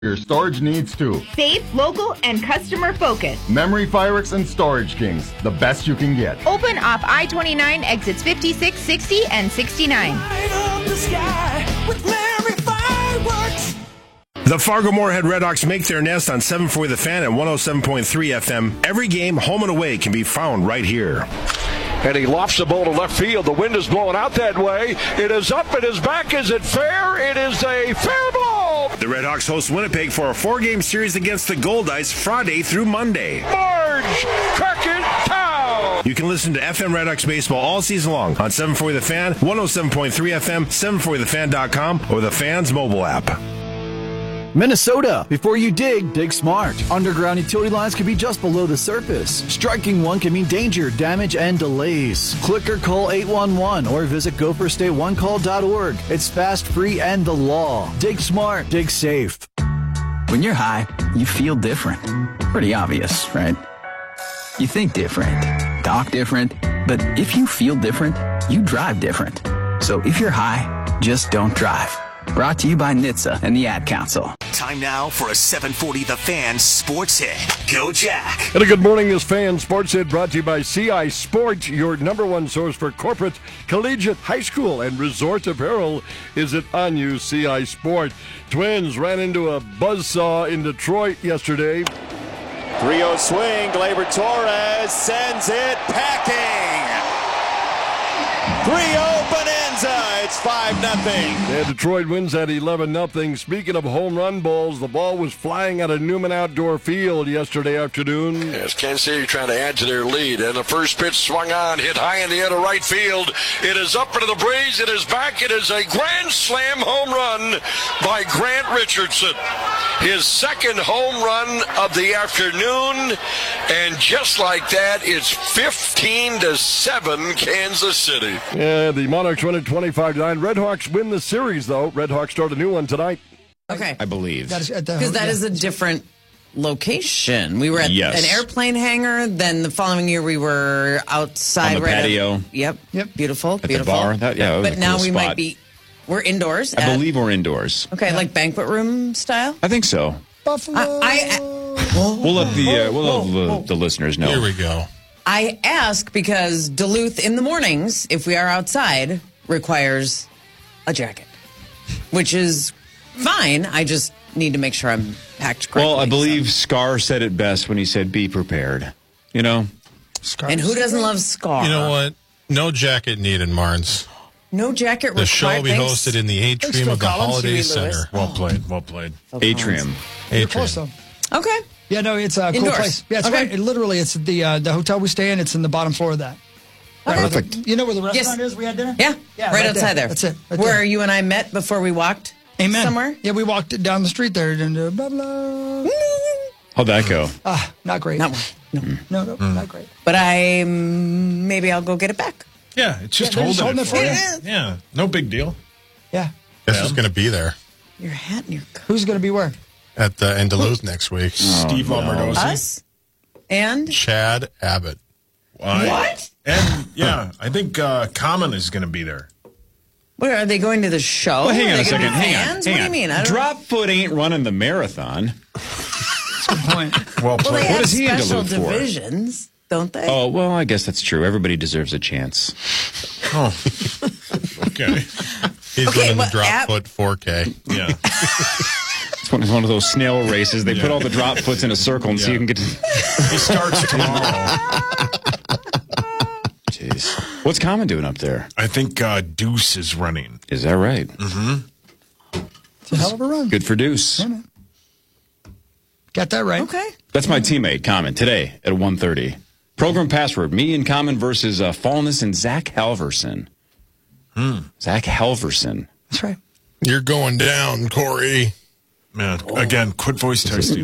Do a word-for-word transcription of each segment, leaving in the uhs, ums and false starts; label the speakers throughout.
Speaker 1: your storage needs too.
Speaker 2: Safe, local, and customer focused.
Speaker 1: Memory Fireworks and Storage Kings, the best you can get.
Speaker 2: Open off I twenty-nine, exits fifty-six, sixty, and sixty-nine.
Speaker 3: Light up the sky with Memory Fireworks.
Speaker 4: The Fargo-Moorhead Redhawks make their nest on seven forty The Fan at one oh seven point three F M. Every game, home and away, can be found right here.
Speaker 5: And he lofts the ball to left field. The wind is blowing out that way. It is up. It is back. Is it fair? It is a fair ball.
Speaker 4: The Redhawks host Winnipeg for a four-game series against the Goldice Friday through Monday.
Speaker 5: Marge Crockett-Town.
Speaker 4: You can listen to F M Redhawks baseball all season long on seven forty The Fan, one oh seven point three F M, seven forty the fan dot com, or the Fan's mobile app.
Speaker 6: Minnesota. Before you dig, dig smart. Underground utility lines can be just below the surface. Striking one can mean danger, damage, and delays. Click or call eight one one or visit go first aid one call dot org. It's fast, free, and the law. Dig smart. Dig safe.
Speaker 7: When you're high, you feel different. Pretty obvious, right? You think different, talk different, but if you feel different, you drive different. So if you're high, just don't drive. Brought to you by N H T S A and the Ad Council.
Speaker 8: Time now for a seven forty The Fan Sports Hit. Go Jack.
Speaker 5: And a good morning, this Fan Sports Hit brought to you by C I Sports, your number one source for corporate, collegiate, high school, and resort apparel is at On You C I Sport. Twins ran into a buzzsaw in Detroit yesterday.
Speaker 9: three oh swing, Gleyber Torres sends it packing. three oh Bonanza, it's five nothing.
Speaker 5: And Detroit wins at eleven nothing. Speaking of home run balls, the ball was flying out of Newman Outdoor Field yesterday afternoon.
Speaker 10: Yes, Kansas City trying to add to their lead. And the first pitch swung on, hit high in the air to right field. It is up into the breeze. It is back. It is a grand slam home run by Grant Richardson. His second home run of the afternoon. And just like that, it's fifteen to seven Kansas City.
Speaker 5: Yeah, the Monarchs win at twenty-five to nine. Redhawks win the series, though. Redhawks start a new one tonight.
Speaker 11: Okay.
Speaker 12: I believe.
Speaker 11: Because that
Speaker 12: yeah.
Speaker 11: is a different location. We were at
Speaker 12: yes.
Speaker 11: an airplane hangar. Then the following year we were outside.
Speaker 12: On the
Speaker 11: right
Speaker 12: patio.
Speaker 11: Up, yep. Yep. Beautiful.
Speaker 12: At
Speaker 11: beautiful.
Speaker 12: the bar. That, yeah, that was
Speaker 11: but
Speaker 12: a
Speaker 11: now
Speaker 12: cool
Speaker 11: we
Speaker 12: spot.
Speaker 11: might be, we're indoors.
Speaker 12: I
Speaker 11: at,
Speaker 12: believe we're indoors.
Speaker 11: Okay, yeah. Like banquet room style?
Speaker 12: I think so.
Speaker 11: Buffalo. I, I,
Speaker 12: we'll let the, uh, we'll let the, the listeners know.
Speaker 13: Here we go.
Speaker 11: I ask because Duluth in the mornings, if we are outside, requires a jacket, which is fine. I just need to make sure I'm packed correctly.
Speaker 12: Well, I believe
Speaker 11: so.
Speaker 12: Scar said it best when he said, be prepared. You know?
Speaker 11: Scar. And who doesn't love Scar?
Speaker 13: You know what? No jacket needed, Marnes.
Speaker 11: No jacket required.
Speaker 13: The show will be
Speaker 11: Thanks.
Speaker 13: hosted in the atrium of the
Speaker 14: Collins,
Speaker 13: Holiday
Speaker 14: Center.
Speaker 13: Center.
Speaker 14: Well played, well played.
Speaker 12: Atrium.
Speaker 14: You're close, though.
Speaker 11: Okay.
Speaker 14: Yeah, no, it's a cool
Speaker 11: Indoors.
Speaker 14: place. Yeah, it's
Speaker 11: Okay.
Speaker 14: right. It, literally, it's the uh, the hotel we stay in. It's in the bottom floor of that. Right,
Speaker 12: Perfect.
Speaker 14: You know where the restaurant
Speaker 11: Yes.
Speaker 14: is? We had dinner.
Speaker 11: Yeah,
Speaker 14: Yeah,
Speaker 11: right,
Speaker 14: right
Speaker 11: outside there.
Speaker 14: there. That's it, right
Speaker 11: Where
Speaker 14: there.
Speaker 11: you and I met before we walked
Speaker 14: Amen.
Speaker 11: somewhere.
Speaker 14: Yeah, we walked down the street there and uh, blah blah.
Speaker 12: How'd that go?
Speaker 14: Ah, not great.
Speaker 11: Not well. No.
Speaker 14: No, no,
Speaker 12: Mm.
Speaker 14: not great.
Speaker 11: But I mm, maybe I'll go get it back.
Speaker 13: Yeah, it's just
Speaker 14: Yeah, they're
Speaker 13: holding,
Speaker 14: just
Speaker 13: it
Speaker 14: holding
Speaker 13: for
Speaker 14: it
Speaker 13: you.
Speaker 14: for
Speaker 13: Yeah, no big deal.
Speaker 14: Yeah.
Speaker 13: Guess who's going to be there
Speaker 11: Your hat and your coat.
Speaker 14: Who's going to be where?
Speaker 13: at the in Duluth next week?
Speaker 14: Steve
Speaker 12: no.
Speaker 14: Lombardozzi.
Speaker 11: Us and
Speaker 13: Chad Abbott.
Speaker 14: Uh,
Speaker 11: what?
Speaker 14: And yeah, I think uh, Common is going to be there.
Speaker 11: Where are they going to the show?
Speaker 12: Well, hang
Speaker 11: Are
Speaker 12: on
Speaker 11: they
Speaker 12: a
Speaker 11: gonna
Speaker 12: second.
Speaker 11: be
Speaker 12: Hang on.
Speaker 11: fans?
Speaker 12: Hang
Speaker 11: What
Speaker 12: on.
Speaker 11: do you mean? I don't
Speaker 12: Drop foot ain't running the marathon.
Speaker 14: Good point. Well
Speaker 11: Well, they
Speaker 14: played.
Speaker 11: have
Speaker 12: What is he in
Speaker 11: special
Speaker 12: Duluth for?
Speaker 11: divisions, don't they?
Speaker 12: Oh, well, I guess that's true. Everybody deserves a chance.
Speaker 13: Oh, okay. He's
Speaker 11: Okay,
Speaker 13: running
Speaker 11: well,
Speaker 13: the drop
Speaker 11: at-
Speaker 13: foot four K.
Speaker 14: Yeah.
Speaker 12: It's one, it's one of those snail races. They put all the drop foots in a circle and see who can get to...
Speaker 14: He starts tomorrow.
Speaker 12: Jeez. What's Common doing up there?
Speaker 14: I think uh, Deuce is running.
Speaker 12: Is that right?
Speaker 14: Mm-hmm. It's a hell of a run.
Speaker 12: Good for Deuce.
Speaker 14: Yeah, man. Got that right.
Speaker 11: Okay.
Speaker 12: That's my teammate, Common, today at one thirty. Program password, me and Common versus uh, Fallness and Zach Halverson.
Speaker 14: Hmm.
Speaker 12: Zach Halverson.
Speaker 14: That's right.
Speaker 13: You're going down, Corey.
Speaker 14: Man, again, quit voice texting.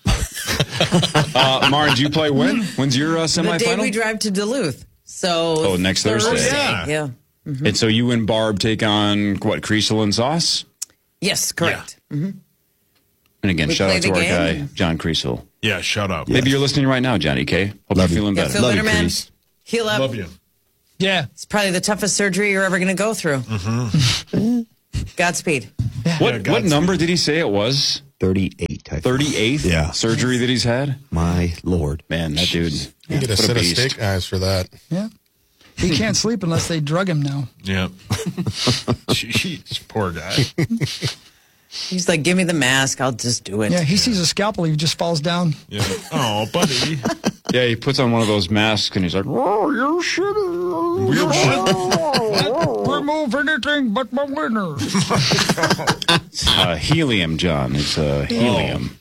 Speaker 12: uh, Maren, do you play when? When's your uh, semifinal?
Speaker 11: The day we drive to Duluth. So
Speaker 12: Oh, next Thursday.
Speaker 14: Yeah.
Speaker 11: Yeah. Mm-hmm.
Speaker 12: And so you and Barb take on, what, Creasel and Sauce?
Speaker 11: Yes, correct. Mm-hmm.
Speaker 12: And again,
Speaker 11: We
Speaker 12: shout
Speaker 11: play
Speaker 12: out to
Speaker 11: the
Speaker 12: our
Speaker 11: game.
Speaker 12: guy, John Creasel.
Speaker 14: Yeah, shut up.
Speaker 12: Maybe you're listening right now, Johnny K. Hope
Speaker 15: Love
Speaker 12: you're
Speaker 15: you.
Speaker 12: feeling
Speaker 11: Yeah,
Speaker 12: better.
Speaker 11: feel
Speaker 15: Love
Speaker 11: better,
Speaker 15: you,
Speaker 11: man.
Speaker 15: Crease.
Speaker 11: Heal up.
Speaker 14: Love you. Yeah.
Speaker 11: It's probably the toughest surgery you're ever going to go through.
Speaker 14: Mm-hmm.
Speaker 11: Godspeed.
Speaker 14: Yeah,
Speaker 12: What, what
Speaker 14: Godspeed.
Speaker 12: number did he say it was?
Speaker 15: thirty-eight. I
Speaker 12: thirty-eighth
Speaker 15: Yeah.
Speaker 12: surgery that he's had?
Speaker 15: My Lord.
Speaker 12: Man, that dude.
Speaker 13: You get a
Speaker 12: what
Speaker 13: set of
Speaker 12: beast.
Speaker 13: steak eyes for that.
Speaker 14: Yeah. He can't sleep unless they drug him now.
Speaker 13: Yeah. Jeez, poor guy.
Speaker 11: He's like, give me the mask. I'll just do it.
Speaker 14: Yeah, he sees a scalpel. He just falls down.
Speaker 13: Yeah. Oh, buddy.
Speaker 12: Yeah, he puts on one of those masks and he's like, "Oh, you're shitty.
Speaker 13: Weird shit.
Speaker 14: Remove anything but my winner."
Speaker 12: uh, helium, John. It's uh, helium.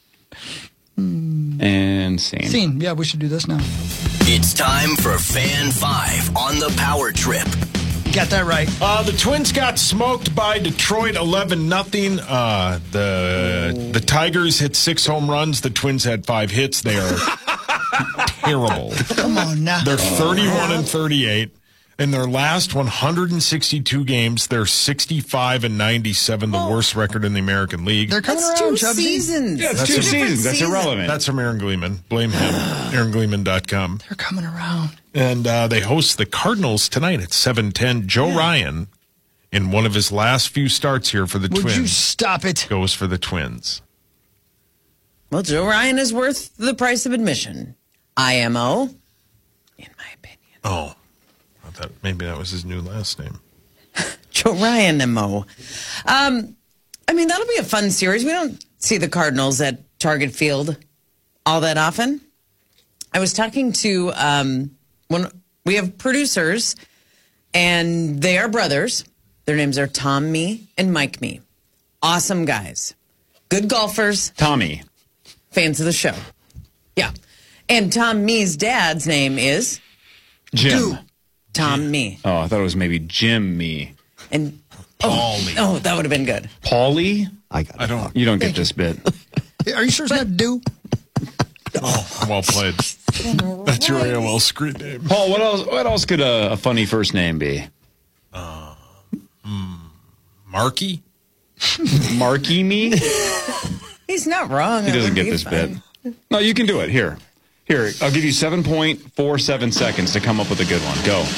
Speaker 12: And scene.
Speaker 14: Scene. Yeah, we should do this now.
Speaker 8: It's time for Fan five on the Power Trip.
Speaker 14: Got that right.
Speaker 13: Uh, the Twins got smoked by Detroit eleven nothing. Uh, the the Tigers hit six home runs. The Twins had five hits. They are terrible.
Speaker 14: Come on now.
Speaker 13: They're thirty-one and thirty-eight. In their last one hundred sixty-two games, they're sixty-five and ninety-seven, the worst record in the American League.
Speaker 14: They're coming
Speaker 11: That's
Speaker 14: around,
Speaker 11: two
Speaker 14: Chubbsy.
Speaker 11: seasons.
Speaker 12: Yeah, it's
Speaker 13: That's
Speaker 12: two
Speaker 13: a-
Speaker 12: seasons. That's
Speaker 11: seasons.
Speaker 12: irrelevant.
Speaker 13: That's from Aaron Gleeman. Blame him. Aaron Gleeman dot com.
Speaker 14: They're coming around.
Speaker 13: And uh, they host the Cardinals tonight at seven ten. Joe Ryan, in one of his last few starts here for the
Speaker 14: Would
Speaker 13: Twins,
Speaker 14: you stop it?
Speaker 13: goes for the Twins.
Speaker 11: Well, Joe Ryan is worth the price of admission. I M O, in my opinion.
Speaker 13: Oh, I thought maybe that was his new last name.
Speaker 11: Joe Ryan M O. Um, I mean, that'll be a fun series. We don't see the Cardinals at Target Field all that often. I was talking to um, one. We have producers, and they are brothers. Their names are Tom Me and Mike Me. Awesome guys. Good golfers.
Speaker 12: Tommy.
Speaker 11: Fans of the show. Yeah. And Tom Me's dad's name is
Speaker 12: Jim.
Speaker 11: Tom Me.
Speaker 12: Oh, I thought it was maybe Jim Me.
Speaker 11: And oh, oh, that would have been good.
Speaker 12: Paulie?
Speaker 15: I got
Speaker 13: I don't.
Speaker 12: You don't get this bit.
Speaker 14: Are you sure it's not do?
Speaker 13: Oh, well played. That's your A O L screen name.
Speaker 12: Paul, what else? What else could a, a funny first name be?
Speaker 13: Uh, mm, Marky?
Speaker 12: Marky Me?
Speaker 11: He's not wrong.
Speaker 12: He
Speaker 11: That
Speaker 12: doesn't
Speaker 11: would
Speaker 12: get
Speaker 11: be
Speaker 12: this
Speaker 11: fun.
Speaker 12: bit. No, you can do it. Here. Here, I'll give you seven point four seven seconds to come up with a good one. Go.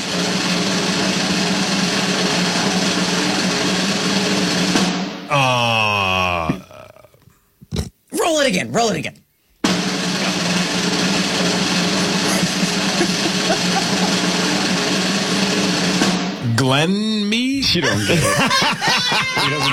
Speaker 13: Uh,
Speaker 11: Roll it again. Roll it again.
Speaker 13: Glenn Me?
Speaker 12: You don't get it. He doesn't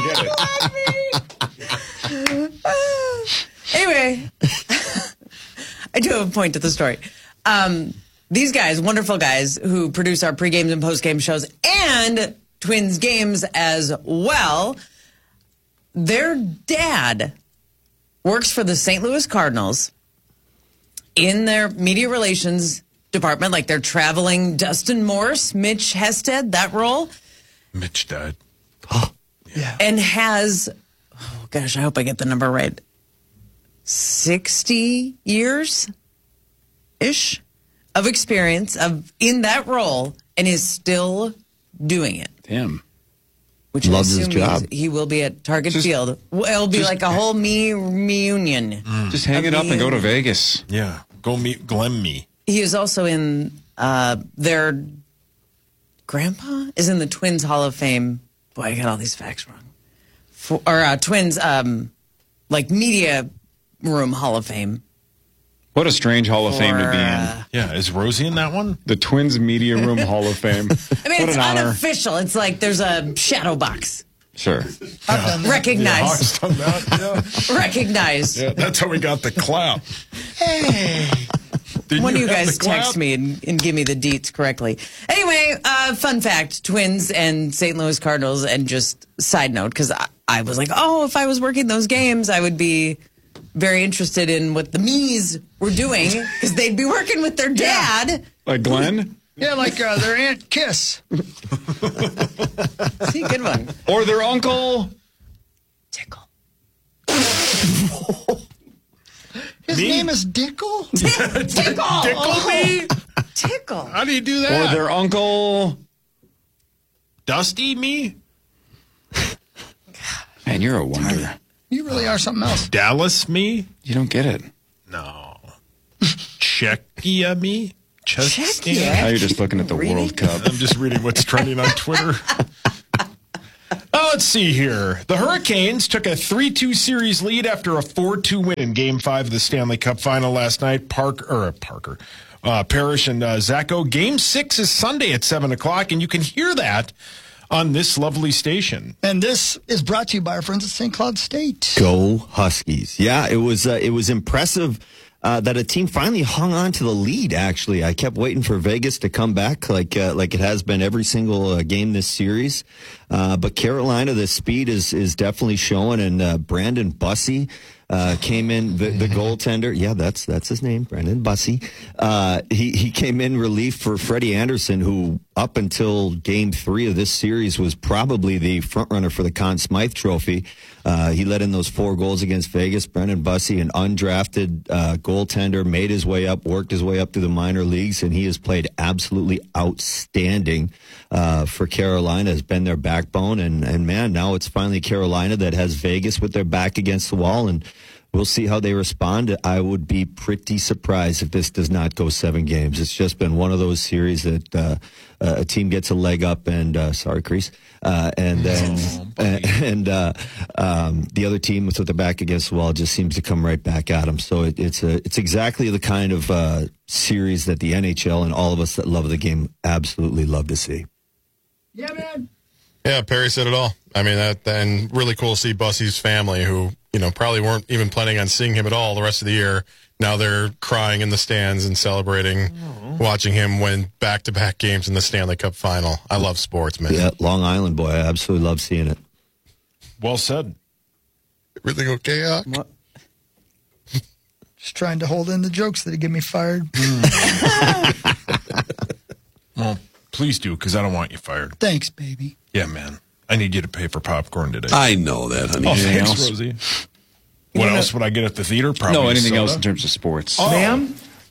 Speaker 12: get it.
Speaker 11: Anyway, I do have a point to the story. Um, these guys, wonderful guys who produce our pre-games and post-game shows and Twins games as well. Their dad works for the Saint Louis Cardinals in their media relations department, like they're traveling Dustin Morse, Mitch Hested, that role.
Speaker 13: Mitch died.
Speaker 14: Yeah.
Speaker 11: And has, oh gosh, I hope I get the number right, sixty years ish of experience of in that role and is still doing it.
Speaker 12: Damn.
Speaker 11: Which
Speaker 15: Loves
Speaker 11: I
Speaker 15: his
Speaker 11: assume means
Speaker 15: job.
Speaker 11: he will be at Target
Speaker 12: Just-
Speaker 11: Field. Well, it'll be
Speaker 12: just-
Speaker 11: like a whole me reunion.
Speaker 12: Just hang it up and go to
Speaker 11: Vegas.
Speaker 12: Vegas.
Speaker 13: Yeah. Go meet Glenn Me.
Speaker 11: He is also in uh, their grandpa is in the Twins Hall of Fame. Boy, I got all these facts wrong. For, or uh, Twins, um, like media room Hall of Fame.
Speaker 12: What a strange Hall of Fame to be in.
Speaker 11: uh,
Speaker 13: Yeah. Is Rosie in that one?
Speaker 12: The Twins Media Room Hall of Fame.
Speaker 11: I mean,
Speaker 12: What
Speaker 11: it's
Speaker 12: an honor.
Speaker 11: unofficial. It's like there's a shadow box.
Speaker 12: Sure.
Speaker 11: Recognized.
Speaker 13: Yeah, Hawks done that. Yeah.
Speaker 11: Recognized.
Speaker 13: Yeah, that's how we got the clap. Hey. Did
Speaker 11: One of you
Speaker 13: have
Speaker 11: guys
Speaker 13: the clap?
Speaker 11: text me and, and give me the deets correctly. Anyway, uh, fun fact, Twins and Saint Louis Cardinals, and just side note, because I, I was like, oh, if I was working those games, I would be very interested in what the Mees were doing, because they'd be working with their dad.
Speaker 12: Like Glenn?
Speaker 14: Yeah, like uh, their Aunt Kiss.
Speaker 11: See, good one.
Speaker 12: Or their uncle?
Speaker 11: Tickle.
Speaker 14: His
Speaker 13: Me?
Speaker 14: name is Dickle?
Speaker 11: Tickle.
Speaker 13: Tickle Me?
Speaker 11: Tickle.
Speaker 13: How do you do
Speaker 12: Or
Speaker 13: that?
Speaker 12: their uncle?
Speaker 13: Dusty Me?
Speaker 12: Man, you're a wonder.
Speaker 14: You really are something else.
Speaker 13: Dallas Me?
Speaker 12: You don't get it.
Speaker 13: No. Czechia Me?
Speaker 11: Czechia?
Speaker 12: Now you're just looking at the
Speaker 11: Reading?
Speaker 12: World Cup.
Speaker 13: I'm just reading what's trending on Twitter. Uh, let's see here. The Hurricanes took a three two series lead after a four two win in Game five of the Stanley Cup Final last night. Park, or Parker, uh, Parrish and uh, Zacco. Game six is Sunday at seven o'clock, and you can hear that on this lovely station.
Speaker 14: And this is brought to you by our friends at Saint Cloud State.
Speaker 15: Go Huskies. Yeah, it was uh, it was impressive uh, that a team finally hung on to the lead, actually. I kept waiting for Vegas to come back like uh, like it has been every single uh, game this series. Uh, but Carolina, the speed is, is definitely showing, and uh, Brandon Bussey uh, came in, the, the goaltender. Yeah, that's that's his name, Brandon Bussey. Uh, he, he came in relief for Freddie Anderson, who up until game three of this series was probably the front runner for the Conn Smythe Trophy. Uh, he let in those four goals against Vegas. Brandon Bussey, an undrafted uh, goaltender, made his way up, worked his way up through the minor leagues, and he has played absolutely outstanding uh, for Carolina, has been their backbone. And, and, man, now it's finally Carolina that has Vegas with their back against the wall, and we'll see how they respond. I would be pretty surprised if this does not go seven games. It's just been one of those series that uh, uh, a team gets a leg up, and uh, sorry, Crease, uh, and then oh, and, and uh, um, the other team with their back against the wall just seems to come right back at them. So it, it's a it's exactly the kind of uh, series that the N H L and all of us that love the game absolutely love to see.
Speaker 14: Yeah, man.
Speaker 16: Yeah, Perry said it all. I mean, that and really cool to see Bussey's family, who, you know, probably weren't even planning on seeing him at all the rest of the year. Now they're crying in the stands and celebrating, oh. watching him win back-to-back games in the Stanley Cup Final. I love sports, man.
Speaker 15: Yeah, Long Island boy. I absolutely love seeing it.
Speaker 13: Well said.
Speaker 16: Everything okay, Huck?
Speaker 14: What? Just trying to hold in the jokes that'd get me fired.
Speaker 13: Well, please do, because I don't want you fired.
Speaker 14: Thanks, baby.
Speaker 13: Yeah, man. I need you to pay for popcorn today.
Speaker 5: I know that, honey.
Speaker 13: Oh,
Speaker 5: Anything
Speaker 13: thanks,
Speaker 5: else?
Speaker 13: Rosie. What else would I get at the theater? Probably
Speaker 12: no, anything
Speaker 13: soda.
Speaker 12: else in terms of sports.
Speaker 13: Oh.
Speaker 14: Ma'am?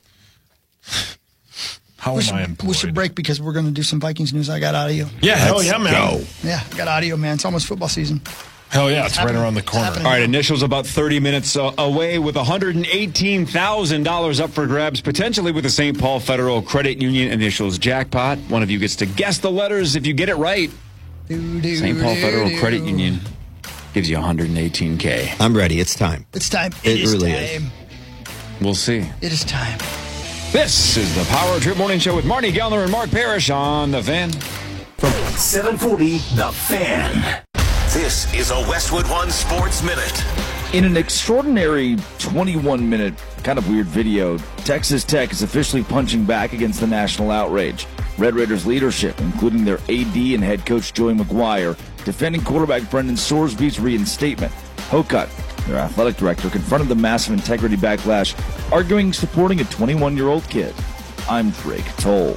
Speaker 13: How
Speaker 14: we
Speaker 13: am
Speaker 14: should,
Speaker 13: I employed?
Speaker 14: We should break because we're going to do some Vikings news. I got audio.
Speaker 13: Yeah, hell yeah, man.
Speaker 5: Go.
Speaker 14: Yeah, I got audio, man. It's almost football season.
Speaker 13: Hell yeah, it's, it's right around the corner.
Speaker 12: All right, initials about thirty minutes uh, away with one hundred eighteen thousand dollars up for grabs, potentially with the Saint Paul Federal Credit Union initials jackpot. One of you gets to guess the letters. If you get it right, Saint Paul Federal Credit Union gives you one hundred eighteen K.
Speaker 15: I'm ready. It's time.
Speaker 14: It's time.
Speaker 15: It,
Speaker 14: it is
Speaker 15: really
Speaker 14: time.
Speaker 15: is.
Speaker 12: We'll see.
Speaker 14: It is time.
Speaker 12: This is the Power Trip Morning Show with Marty Gellner and Mark Parrish on The Fan.
Speaker 8: From seven forty, The Fan. This is a Westwood One Sports Minute.
Speaker 17: In an extraordinary twenty-one minute, kind of weird video, Texas Tech is officially punching back against the national outrage. Red Raiders leadership, including their A D and head coach Joey McGuire, defending quarterback Brendan Sorsby's reinstatement. Hokut, their athletic director, confronted the massive integrity backlash, arguing supporting a twenty-one-year-old kid. I'm Drake Toll.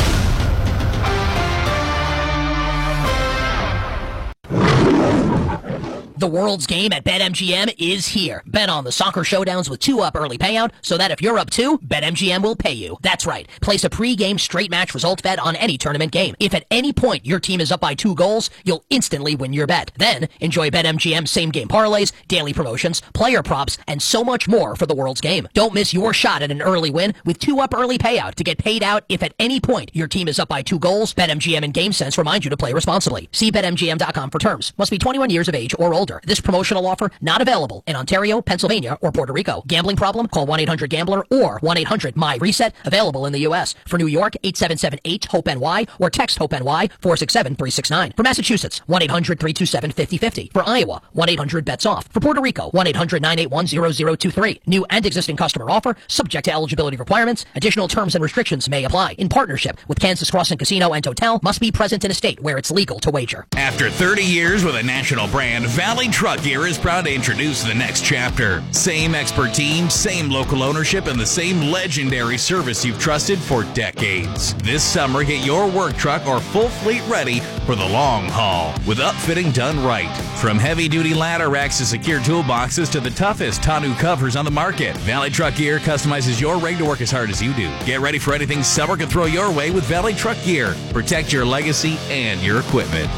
Speaker 18: The world's game at BetMGM is here. Bet on the soccer showdowns with two up early payout so that if you're up two, BetMGM will pay you. That's right. Place a pre-game straight match result bet on any tournament game. If at any point your team is up by two goals, you'll instantly win your bet. Then enjoy BetMGM's same game parlays, daily promotions, player props, and so much more for the world's game. Don't miss your shot at an early win with two up early payout to get paid out if at any point your team is up by two goals. BetMGM and GameSense remind you to play responsibly. See Bet M G M dot com for terms. Must be twenty-one years of age or older. This promotional offer not available in Ontario, Pennsylvania, or Puerto Rico. Gambling problem? Call one eight hundred gambler or one eight hundred my reset. Available in the U S. For New York, eight seven seven eight hope N Y or text HOPE-NY four six seven three six nine. For Massachusetts, one eight hundred three two seven five zero five zero. For Iowa, one eight hundred bets off. For Puerto Rico, one eight hundred nine eight one zero zero two three. New and existing customer offer, subject to eligibility requirements. Additional terms and restrictions may apply. In partnership with Kansas Crossing Casino and Hotel, must be present in a state where it's legal to wager.
Speaker 19: After thirty years with a national brand, Valley Truck Gear is proud to introduce the next chapter. Same expert team, same local ownership, and the same legendary service you've trusted for decades. This summer, get your work truck or full fleet ready for the long haul with upfitting done right. From heavy-duty ladder racks to secure toolboxes to the toughest tonneau covers on the market, Valley Truck Gear customizes your rig to work as hard as you do. Get ready for anything summer can throw your way with Valley Truck Gear. Protect your legacy and your equipment.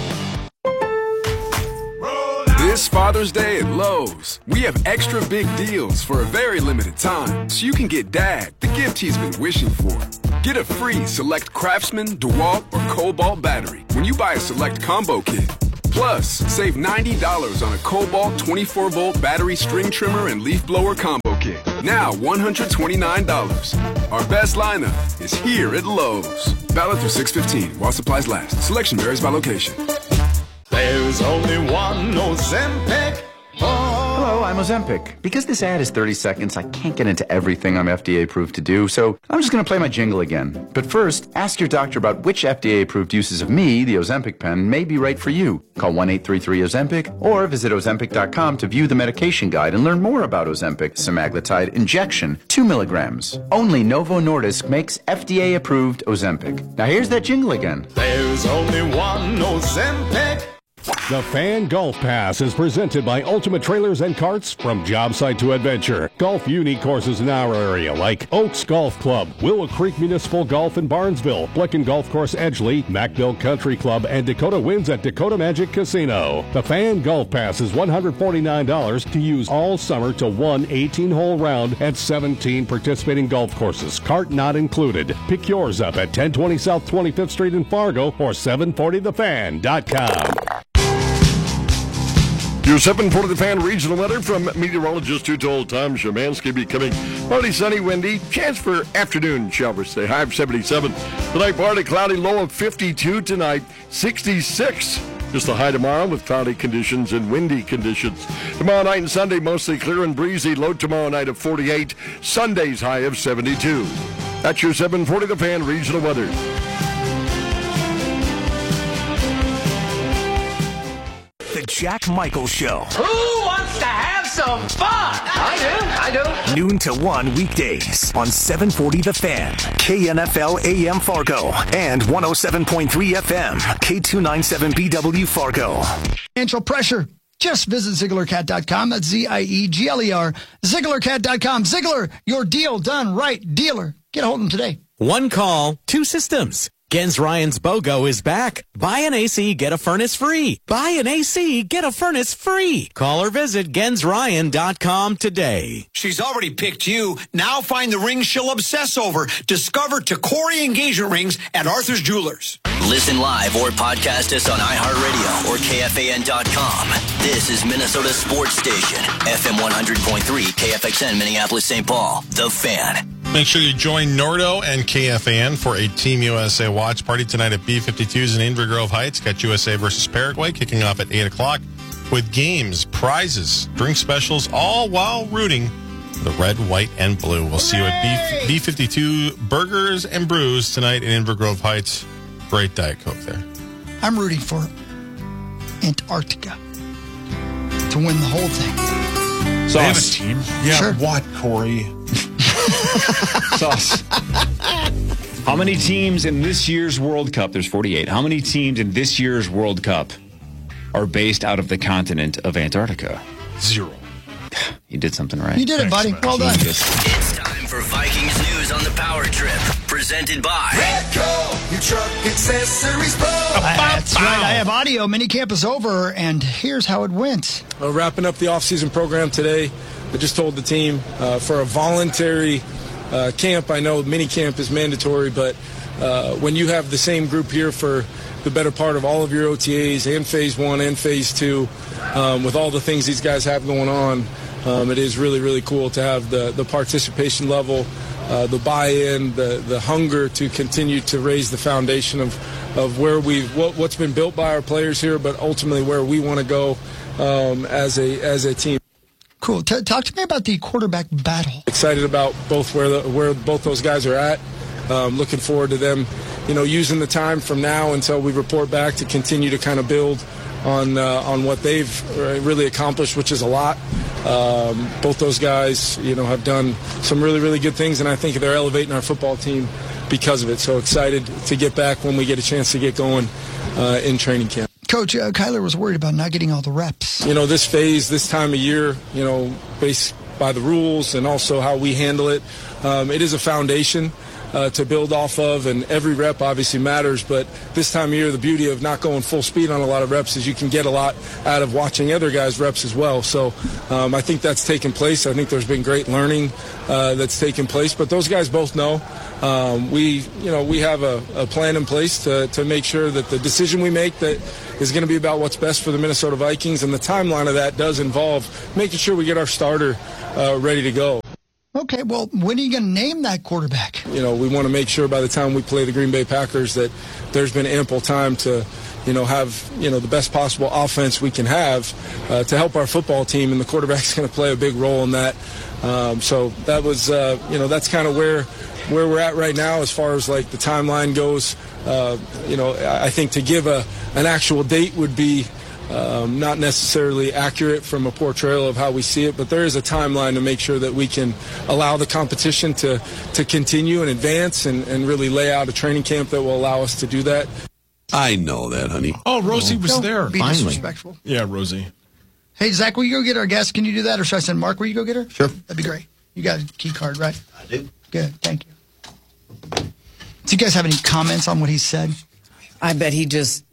Speaker 20: This Father's Day at Lowe's, we have extra big deals for a very limited time, so you can get Dad the gift he's been wishing for. Get a free Select Craftsman, DeWalt, or Cobalt battery when you buy a Select Combo Kit. Plus, save ninety dollars on a Cobalt twenty-four volt battery string trimmer and leaf blower combo kit. Now one hundred twenty-nine dollars. Our best lineup is here at Lowe's. Valid through six fifteen while supplies last. Selection varies by location.
Speaker 3: There's only one Ozempic.
Speaker 21: Hello, I'm Ozempic. Because this ad is thirty seconds, I can't get into everything I'm F D A approved to do, so I'm just going to play my jingle again. But first, ask your doctor about which F D A approved uses of me, the Ozempic pen, may be right for you. Call one eight three three Ozempic or visit Ozempic dot com to view the medication guide and learn more about Ozempic semaglutide injection, two milligrams. Only Novo Nordisk makes F D A approved Ozempic. Now here's that jingle again.
Speaker 3: There's only one Ozempic.
Speaker 5: The Fan Golf Pass is presented by Ultimate Trailers and Carts. From job site to adventure, golf unique courses in our area like Oaks Golf Club, Willow Creek Municipal Golf in Barnesville, Blicken Golf Course Edgeley, Macville Country Club, and Dakota Winds at Dakota Magic Casino. The Fan Golf Pass is one hundred forty-nine dollars to use all summer to one eighteen-hole round at seventeen participating golf courses, cart not included. Pick yours up at ten twenty South twenty-fifth Street in Fargo or seven forty the fan dot com. Your seven forty The Fan regional weather from meteorologist who told Tom Szymanski becoming partly sunny, windy, chance for afternoon showers. Today, high of seventy-seven. Tonight, partly cloudy, low of fifty-two. Tonight, sixty-six. Just the high tomorrow with cloudy conditions and windy conditions. Tomorrow night and Sunday, mostly clear and breezy. Low tomorrow night of forty-eight. Sunday's high of seventy-two. That's your seven forty The Fan regional weather.
Speaker 8: The Jack Michael Show.
Speaker 3: Who wants to have some fun? I do, I do.
Speaker 8: Noon to one weekdays on seven forty The Fan, K N F L A M Fargo, and one oh seven point three F M, K two ninety-seven B W Fargo.
Speaker 14: Financial pressure. Just visit Ziegler Cat dot com. That's Z I E G L E R. Ziegler Cat dot com. Ziegler, your deal done right. Dealer. Get a hold of them today.
Speaker 22: One call, two systems. Gens Ryan's BOGO is back. Buy an A C, get a furnace free. Buy an A C, get a furnace free. Call or visit Gens Ryan dot com today.
Speaker 23: She's already picked you. Now find the ring she'll obsess over. Discover Tacori engagement rings at Arthur's Jewelers.
Speaker 24: Listen live or podcast us on iHeartRadio or K F A N dot com. This is Minnesota Sports Station, F M one hundred point three, K F X N, Minneapolis, Saint Paul. The Fan.
Speaker 16: Make sure you join Nordo and K F A N for a Team U S A watch party tonight at B fifty-two's in Inver Grove Heights. Got U S A versus Paraguay kicking off at eight o'clock with games, prizes, drink specials, all while rooting the red, white, and blue. We'll see you at B fifty-two Burgers and Brews tonight in Inver Grove Heights. Great Diet Coke there.
Speaker 14: I'm rooting for Antarctica to win the whole thing.
Speaker 13: Sauce. They have a team? Yeah,
Speaker 14: sure.
Speaker 13: What, Corey?
Speaker 12: Sauce. How many teams in this year's World Cup? There's forty-eight. How many teams in this year's World Cup are based out of the continent of Antarctica?
Speaker 13: Zero.
Speaker 12: You did something right.
Speaker 14: You did it, buddy. Well done.
Speaker 24: It's time for Vikings news on the Power Trip, presented by
Speaker 3: Redco, your truck accessories pro.
Speaker 14: That's right. I have audio. Minicamp is over, and here's how it went.
Speaker 25: Uh, wrapping up the offseason program today, I just told the team uh, for a voluntary uh, camp. I know minicamp is mandatory, but uh, when you have the same group here for the better part of all of your O T As and phase one and phase two, um, with all the things these guys have going on, um, it is really, really cool to have the, the participation level, uh, the buy-in, the, the hunger to continue to raise the foundation of, of where we've, what, what's been built by our players here, but ultimately where we want to go um, as a as a team.
Speaker 14: Cool. T- talk to me about the quarterback battle.
Speaker 25: Excited about both where the, where both those guys are at. Um, looking forward to them, you know, using the time from now until we report back to continue to kind of build on uh, on what they've really accomplished, which is a lot. Um, both those guys, you know, have done some really, really good things, and I think they're elevating our football team because of it. So excited to get back when we get a chance to get going uh, in training camp.
Speaker 14: Coach, uh, Kyler was worried about not getting all the reps.
Speaker 25: You know, this phase, this time of year, you know, based by the rules and also how we handle it, um, it is a foundation. uh, to build off of, and every rep obviously matters. But this time of year, the beauty of not going full speed on a lot of reps is you can get a lot out of watching other guys' reps as well. So um, I think that's taken place. I think there's been great learning uh, that's taken place. But those guys both know um, we, you know, we have a, a plan in place to, to make sure that the decision we make that is going to be about what's best for the Minnesota Vikings, and the timeline of that does involve making sure we get our starter uh, ready to go.
Speaker 14: Okay, well, when are you going to name that quarterback?
Speaker 25: You know, we want to make sure by the time we play the Green Bay Packers that there's been ample time to, you know, have, you know, the best possible offense we can have uh, to help our football team, and the quarterback's going to play a big role in that. Um, so that was, uh, you know, that's kind of where where we're at right now as far as, like, the timeline goes. Uh, you know, I think to give a an actual date would be Um, not necessarily accurate from a portrayal of how we see it, but there is a timeline to make sure that we can allow the competition to, to continue and advance and, and really lay out a training camp that will allow us to do that.
Speaker 1: I know that, honey.
Speaker 13: Oh, Rosie was
Speaker 14: Don't
Speaker 13: there.
Speaker 14: be
Speaker 13: Finally.
Speaker 14: disrespectful.
Speaker 13: Yeah, Rosie.
Speaker 14: Hey, Zach, will you go get our guest? Can you do that, or should I send Mark? Will you go get her?
Speaker 15: Sure.
Speaker 14: That'd be great. You got a key card, right?
Speaker 15: I do.
Speaker 14: Good, thank you. Do you guys have any comments on what he said?
Speaker 11: I bet he just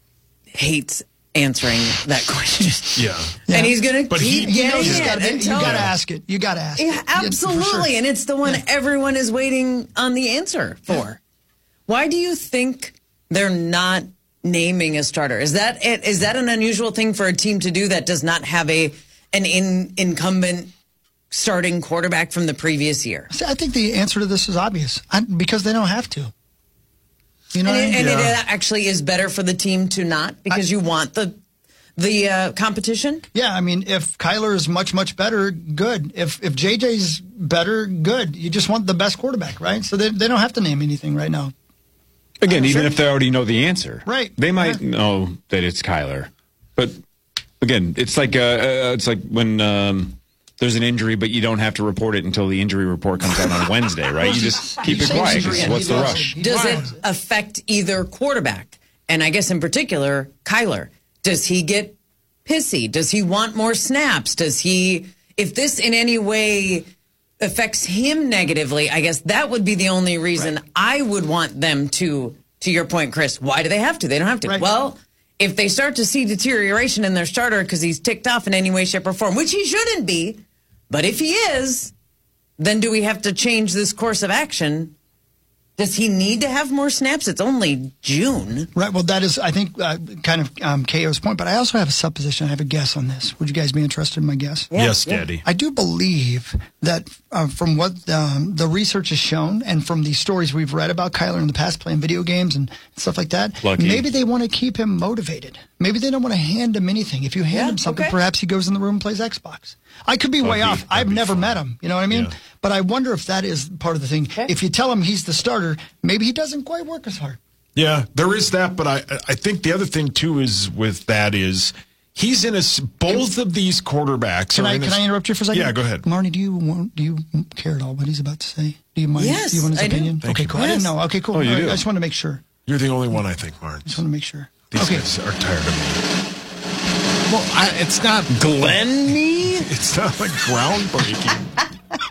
Speaker 11: hates answering that question.
Speaker 13: Yeah.
Speaker 14: Yeah.
Speaker 11: And he's going to
Speaker 14: But
Speaker 11: keep
Speaker 14: he, he knows
Speaker 11: getting
Speaker 14: he's
Speaker 11: it.
Speaker 14: gotta be- you
Speaker 11: until-
Speaker 14: got to ask it. You got to ask
Speaker 11: Yeah,
Speaker 14: it. Yeah, for
Speaker 11: absolutely.
Speaker 14: sure.
Speaker 11: And it's the one
Speaker 14: Yeah.
Speaker 11: everyone is waiting on the answer for. Why do you think they're not naming a starter? Is that it? Is that an unusual thing for a team to do that does not have a an in, incumbent starting quarterback from the previous year?
Speaker 14: See, I think the answer to this is obvious. I, because they don't have to. You know
Speaker 11: and
Speaker 14: what I
Speaker 11: it,
Speaker 14: mean?
Speaker 11: and
Speaker 14: Yeah.
Speaker 11: it actually is better for the team to not because you want the the uh, competition.
Speaker 14: Yeah, I mean, if Kyler is much, much better, good. If if J J's better, good. You just want the best quarterback, right? So they, they don't have to name anything right now.
Speaker 12: Again, even if they already know the answer,
Speaker 14: Right.
Speaker 12: They might know that it's Kyler, but again, it's like uh, uh, it's like when um, there's an injury, but you don't have to report it until the injury report comes out on Wednesday, right? You just keep it quiet. 'Cause what's the rush?
Speaker 11: Does it affect either quarterback? And I guess in particular, Kyler. Does he get pissy? Does he want more snaps? Does he, if this in any way affects him negatively, I guess that would be the only reason I would want them to, to your point, Chris, why do they have to? They don't have to.
Speaker 14: Right.
Speaker 11: Well, if they start to see deterioration in their starter because he's ticked off in any way, shape, or form, which he shouldn't be, but if he is, then do we have to change this course of action? Does he need to have more snaps? It's only June.
Speaker 14: Right. Well, that is, I think, uh, kind of um, K O's point. But I also have a supposition. I have a guess on this. Would you guys be interested in my guess?
Speaker 13: Yeah, yes, yeah. Daddy.
Speaker 14: I do believe that uh, from what um, the research has shown and from the stories we've read about Kyler in the past playing video games and stuff like that,
Speaker 12: Lucky.
Speaker 14: maybe they want to keep him motivated. Maybe they don't want to hand him anything. If you hand
Speaker 11: Yeah,
Speaker 14: him something,
Speaker 11: okay.
Speaker 14: perhaps he goes in the room and plays Xbox. I could be way
Speaker 13: be-
Speaker 14: off.
Speaker 13: that'd
Speaker 14: I've
Speaker 13: be
Speaker 14: never
Speaker 13: fun.
Speaker 14: met him. You know what I mean?
Speaker 13: Yeah.
Speaker 14: But I wonder if that is part of the thing. If you tell him he's the starter, maybe he doesn't quite work as hard.
Speaker 13: Yeah, there is that, but I I think the other thing too is with that is he's in a s- both of these quarterbacks.
Speaker 14: Can
Speaker 13: are
Speaker 14: I
Speaker 13: in a
Speaker 14: can
Speaker 13: s-
Speaker 14: I interrupt you for a second?
Speaker 13: Yeah, go ahead.
Speaker 14: Marnie, do you want, do you care at all what he's about to say? Do you mind?
Speaker 11: Yes,
Speaker 14: do you want his
Speaker 11: I do.
Speaker 14: opinion?
Speaker 13: Thank
Speaker 14: okay,
Speaker 13: you.
Speaker 14: cool. I didn't know. Okay, cool.
Speaker 13: Oh, you
Speaker 14: All right,
Speaker 13: do?
Speaker 14: I just want to make sure.
Speaker 13: You're the only one I think, Martin.
Speaker 14: Just want to make sure.
Speaker 13: These
Speaker 14: okay.
Speaker 13: guys are tired of me.
Speaker 1: Well, I, it's not
Speaker 12: Glenn me?
Speaker 13: It's not like groundbreaking.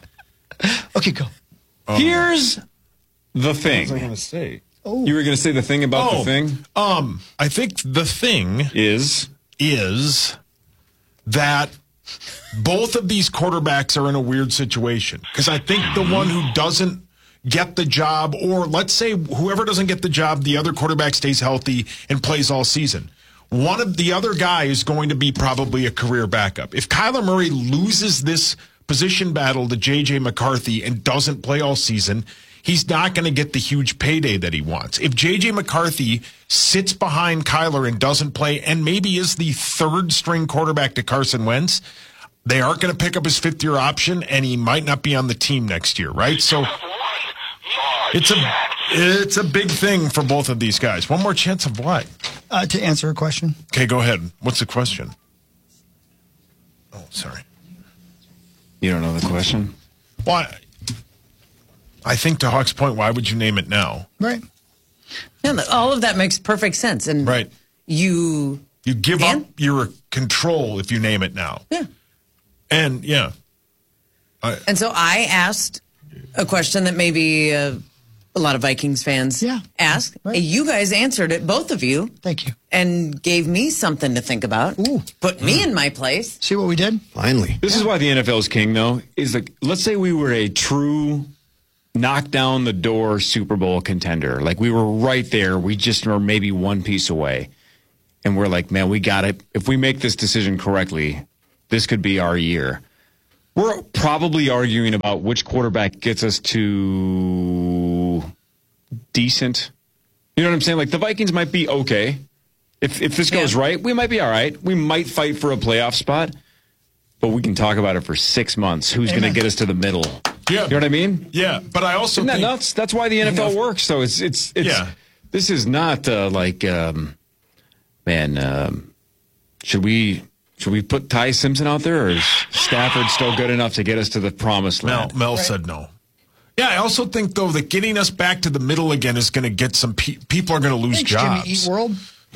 Speaker 14: Okay, go.
Speaker 12: Here's the
Speaker 13: What
Speaker 12: thing.
Speaker 13: was I going to say?
Speaker 14: Oh.
Speaker 12: You were going to say the thing about
Speaker 13: Oh,
Speaker 12: the thing
Speaker 13: Um, I think the thing
Speaker 12: is
Speaker 13: is that both of these quarterbacks are in a weird situation because I think the one who doesn't get the job, or let's say whoever doesn't get the job, the other quarterback stays healthy and plays all season. One of the other guy is going to be probably a career backup. If Kyler Murray loses this position battle to J J McCarthy and doesn't play all season, he's not going to get the huge payday that he wants. If J J McCarthy sits behind Kyler and doesn't play and maybe is the third string quarterback to Carson Wentz, they aren't going to pick up his fifth year option and he might not be on the team next year, right? So it's a it's a big thing for both of these guys. One more chance of what?
Speaker 14: Uh, to answer a question.
Speaker 13: Okay, go ahead. What's the question? Oh, sorry.
Speaker 12: You don't know the question?
Speaker 13: Why? I think to Hawk's point, why would you name it now?
Speaker 14: Right.
Speaker 11: Yeah, but all of that makes perfect sense. And
Speaker 13: Right.
Speaker 11: you
Speaker 13: You give
Speaker 11: can?
Speaker 13: up your control if you name it now.
Speaker 11: Yeah.
Speaker 13: And yeah. I,
Speaker 11: And so I asked a question that maybe uh, a lot of Vikings fans
Speaker 14: yeah.
Speaker 11: ask. Right. You guys answered it, both of you.
Speaker 14: Thank you.
Speaker 11: And gave me something to think about.
Speaker 14: Ooh.
Speaker 11: Put me in my place.
Speaker 14: See what we did?
Speaker 15: Finally.
Speaker 12: This yeah. is why the N F L is king, though. Is like, let's say we were a true knock down the door Super Bowl contender. Like we were right there. We just were maybe one piece away. And we're like, man, we got it. If we make this decision correctly, this could be our year. We're probably arguing about which quarterback gets us to decent. You know what I'm saying? Like the Vikings might be okay. If if this goes yeah. right, we might be all right. We might fight for a playoff spot, but we can talk about it for six months. Who's going to get us to the middle?
Speaker 13: Yeah.
Speaker 12: You know what I mean?
Speaker 13: Yeah, but I also
Speaker 12: Isn't that
Speaker 13: think...
Speaker 12: nuts? That's why the N F L works. So it's, it's, it's,
Speaker 13: yeah.
Speaker 12: this is not uh, like, um, man, um, should we... Should we put Ty Simpson out there, or is Stafford still good enough to get us to the promised land?
Speaker 13: Mel, Mel right. said no. Yeah, I also think, though, that getting us back to the middle again is going to get some pe- people are going to lose
Speaker 14: Thanks,
Speaker 13: jobs.
Speaker 14: Jimmy Eat World.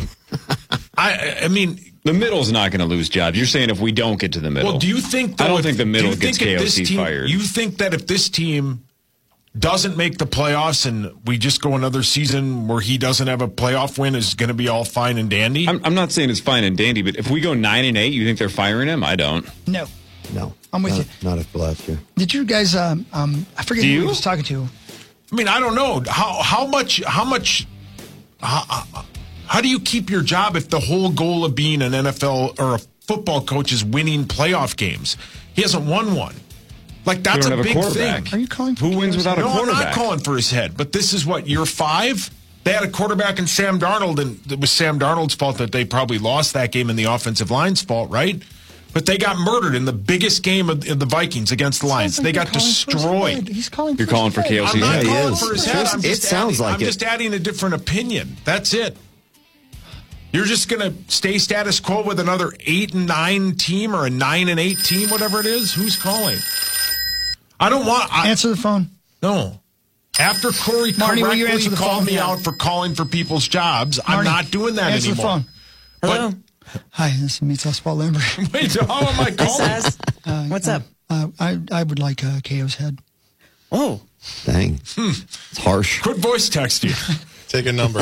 Speaker 13: I, I mean,
Speaker 12: the middle's not going to lose jobs. You're saying if we don't get to the middle.
Speaker 13: Well, do you think? Though,
Speaker 12: I don't
Speaker 13: if,
Speaker 12: think the middle
Speaker 13: do
Speaker 12: gets K O C
Speaker 13: team,
Speaker 12: fired.
Speaker 13: You think that if this team doesn't make the playoffs and we just go another season where he doesn't have a playoff win, is going to be all fine and dandy?
Speaker 12: I'm, I'm not saying it's fine and dandy, but if we go nine and eight, you think they're firing him? I don't.
Speaker 14: No,
Speaker 15: no,
Speaker 14: I'm with
Speaker 15: not,
Speaker 14: you.
Speaker 15: Not after last year.
Speaker 14: Did you guys? Um, um I forget
Speaker 12: do
Speaker 14: who
Speaker 12: you?
Speaker 14: I was talking to.
Speaker 13: I mean, I don't know how how much how much. How, how do you keep your job if the whole goal of being an N F L or a football coach is winning playoff games? He hasn't won one. Like, that's a big thing.
Speaker 14: Are you calling for
Speaker 12: Who wins without a
Speaker 13: no,
Speaker 12: quarterback?
Speaker 13: I'm not calling for his head, but this is what, year five? They had a quarterback in Sam Darnold, and it was Sam Darnold's fault that they probably lost that game and the offensive line's fault, right? But they got murdered in the biggest game of, of the Vikings against the Lions. Like they got destroyed.
Speaker 14: He's calling.
Speaker 12: You're calling for K O C.
Speaker 13: I'm not
Speaker 15: yeah,
Speaker 13: calling
Speaker 15: he is.
Speaker 13: for his head. I'm
Speaker 15: It
Speaker 13: just
Speaker 15: sounds
Speaker 13: adding,
Speaker 15: like
Speaker 13: I'm
Speaker 15: it.
Speaker 13: just adding a different opinion. That's it. You're just going to stay status quo with another eight and nine team or a nine and eight team, whatever it is? Who's calling? I don't want... I,
Speaker 14: answer the phone.
Speaker 13: No. After Corey
Speaker 14: Marty, will you answer
Speaker 13: correctly
Speaker 14: the
Speaker 13: called
Speaker 14: phone?
Speaker 13: me
Speaker 14: Yeah.
Speaker 13: out for calling for people's jobs,
Speaker 14: Marty,
Speaker 13: I'm not doing that
Speaker 14: answer
Speaker 13: anymore.
Speaker 14: The phone. Hello.
Speaker 13: But,
Speaker 14: Hi, this is Meets Us Paul Lambert.
Speaker 13: wait, how am I calling?
Speaker 14: Uh,
Speaker 11: What's
Speaker 14: uh,
Speaker 11: up?
Speaker 14: Uh, I I would like uh, K O's head.
Speaker 11: Oh.
Speaker 15: Dang.
Speaker 13: Hmm.
Speaker 15: It's harsh.
Speaker 13: Quick voice text you.
Speaker 16: Take a number.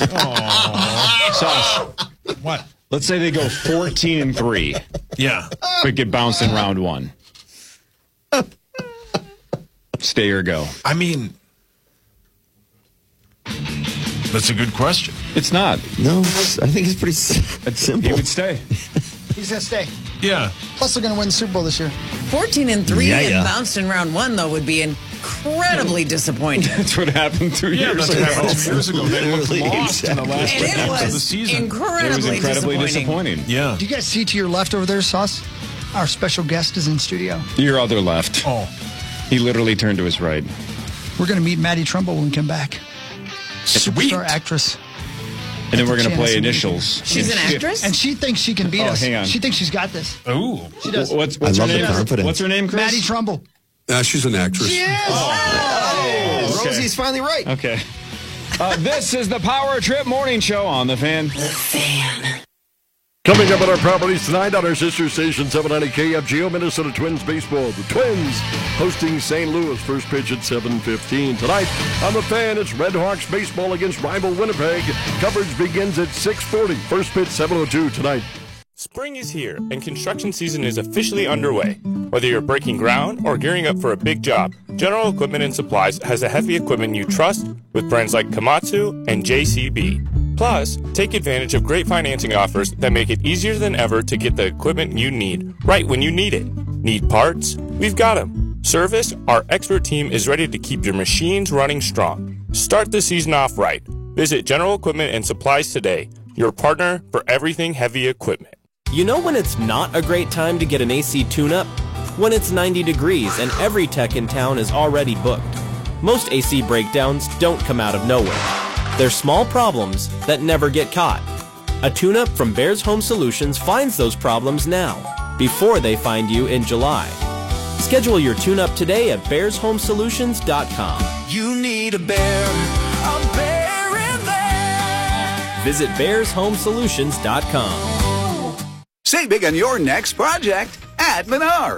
Speaker 12: Sauce.
Speaker 13: What?
Speaker 12: Let's say they go fourteen and three.
Speaker 13: Yeah.
Speaker 12: But get bounced in round one. Stay or go.
Speaker 13: I mean, that's a good question.
Speaker 12: It's not.
Speaker 15: No, I think it's pretty s- simple.
Speaker 12: He would stay.
Speaker 14: He's gonna stay.
Speaker 13: Yeah.
Speaker 14: Plus, they're gonna win the Super Bowl this year.
Speaker 11: fourteen and three
Speaker 15: Yeah,
Speaker 11: and
Speaker 15: yeah.
Speaker 11: bounced in round one, though, would be incredibly disappointing.
Speaker 12: That's what happened two
Speaker 13: Yeah,
Speaker 12: years
Speaker 13: that's
Speaker 12: ago.
Speaker 13: what happened two years ago. They looked
Speaker 15: Literally,
Speaker 13: lost in the last
Speaker 11: And
Speaker 13: two
Speaker 11: it
Speaker 13: games of the
Speaker 11: was
Speaker 13: season.
Speaker 11: incredibly,
Speaker 12: It was incredibly
Speaker 11: disappointing.
Speaker 12: disappointing.
Speaker 13: Yeah.
Speaker 14: Do you guys see to your left over there, Sauce? Our special guest is in studio.
Speaker 12: Your other left.
Speaker 13: Oh.
Speaker 12: He literally turned to his right.
Speaker 14: We're gonna meet Maddie Trumbull when we come back.
Speaker 13: Sweet.
Speaker 14: Superstar actress.
Speaker 12: And then we're going to
Speaker 14: Chance
Speaker 12: play
Speaker 14: to meet
Speaker 12: initials.
Speaker 11: She's an actress?
Speaker 14: And she thinks she can beat
Speaker 12: Oh,
Speaker 14: us.
Speaker 12: hang on.
Speaker 14: She thinks she's got this.
Speaker 13: Ooh.
Speaker 14: She does.
Speaker 12: What's, what's
Speaker 15: I
Speaker 12: her
Speaker 15: love the
Speaker 12: name?
Speaker 15: confidence.
Speaker 12: What's her name, Chris?
Speaker 14: Maddie Trumbull.
Speaker 1: Uh, she's an actress.
Speaker 14: Yes.
Speaker 15: Oh,
Speaker 12: okay.
Speaker 15: Rosie's finally right.
Speaker 12: Okay. Uh, this is the Power Trip Morning Show on The Fan.
Speaker 24: The Fan.
Speaker 5: Coming up at our properties tonight on our sister station seven ninety K F G O, Minnesota Twins baseball. The Twins hosting Saint Louis. First pitch at seven fifteen. Tonight on The Fan, it's Red Hawks baseball against rival Winnipeg. Coverage begins at six forty. First pitch seven oh two tonight.
Speaker 2: Spring is here, and construction season is officially underway. Whether you're breaking ground or gearing up for a big job, General Equipment and Supplies has the heavy equipment you trust with brands like Komatsu and J C B. Plus, take advantage of great financing offers that make it easier than ever to get the equipment you need right when you need it. Need parts? We've got them. Service? Our expert team is ready to keep your machines running strong. Start the season off right. Visit General Equipment and Supplies today, your partner for everything heavy equipment.
Speaker 4: You know when it's not a great time to get an A C tune-up? When it's ninety degrees and every tech in town is already booked. Most A C breakdowns don't come out of nowhere. They're small problems that never get caught. A tune-up from Bears Home Solutions finds those problems now, before they find you in July. Schedule your tune-up today at bears home solutions dot com.
Speaker 3: You need a bear, a bear in there.
Speaker 4: Visit bears home solutions dot com.
Speaker 6: Save big on your next project at Menards.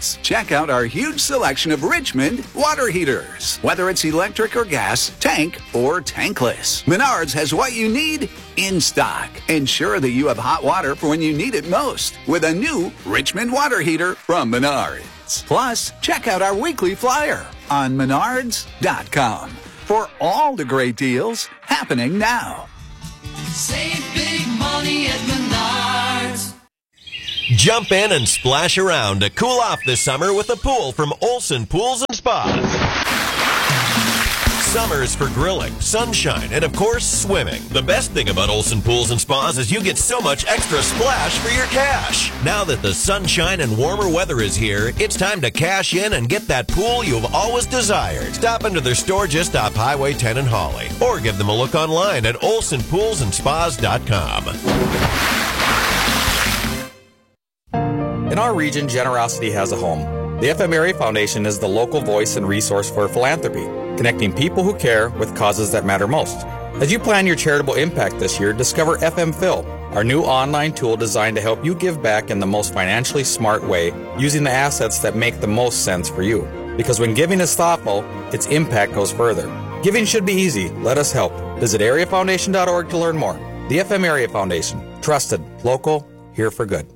Speaker 6: Plus, check out our huge selection of Richmond water heaters. Whether it's electric or gas, tank or tankless, Menards has what you need in stock. Ensure that you have hot water for when you need it most with a new Richmond water heater from Menards. Plus, check out our weekly flyer on menards dot com for all the great deals happening now.
Speaker 3: Save big money at Menards.
Speaker 7: Jump in and splash around to cool off this summer with a pool from Olson Pools and Spas. Summer's for grilling, sunshine, and of course, swimming. The best thing about Olson Pools and Spas is you get so much extra splash for your cash. Now that the sunshine and warmer weather is here, it's time to cash in and get that pool you've always desired. Stop into their store just off Highway ten in Hawley, or give them a look online at olson pools and spas dot com.
Speaker 9: In our region, generosity has a home. The F M Area Foundation is the local voice and resource for philanthropy, connecting people who care with causes that matter most. As you plan your charitable impact this year, discover F M Phil, our new online tool designed to help you give back in the most financially smart way, using the assets that make the most sense for you. Because when giving is thoughtful, its impact goes further. Giving should be easy. Let us help. Visit area foundation dot org to learn more. The F M Area Foundation. Trusted, local, here for good.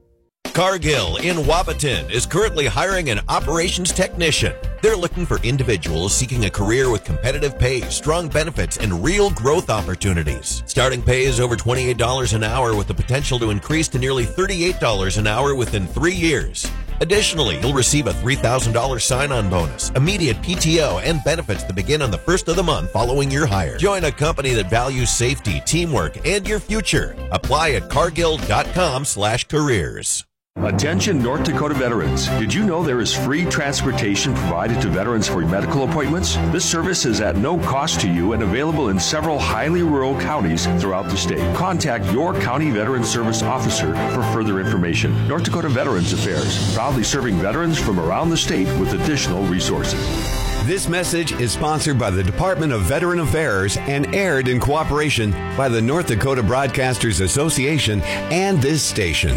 Speaker 7: Cargill in Wapaton is currently hiring an operations technician. They're looking for individuals seeking a career with competitive pay, strong benefits, and real growth opportunities. Starting pay is over twenty-eight dollars an hour with the potential to increase to nearly thirty-eight dollars an hour within three years. Additionally, you'll receive a three thousand dollars sign-on bonus, immediate P T O, and benefits that begin on the first of the month following your hire. Join a company that values safety, teamwork, and your future. Apply at cargill dot com slash careers.
Speaker 10: Attention North Dakota veterans. Did you know there is free transportation provided to veterans for medical appointments? This service is at no cost to you and available in several highly rural counties throughout the state. Contact your county veteran service officer for further information. North Dakota Veterans Affairs, proudly serving veterans from around the state with additional resources.
Speaker 17: This message is sponsored by the Department of Veteran Affairs and aired in cooperation by the North Dakota Broadcasters Association and this station.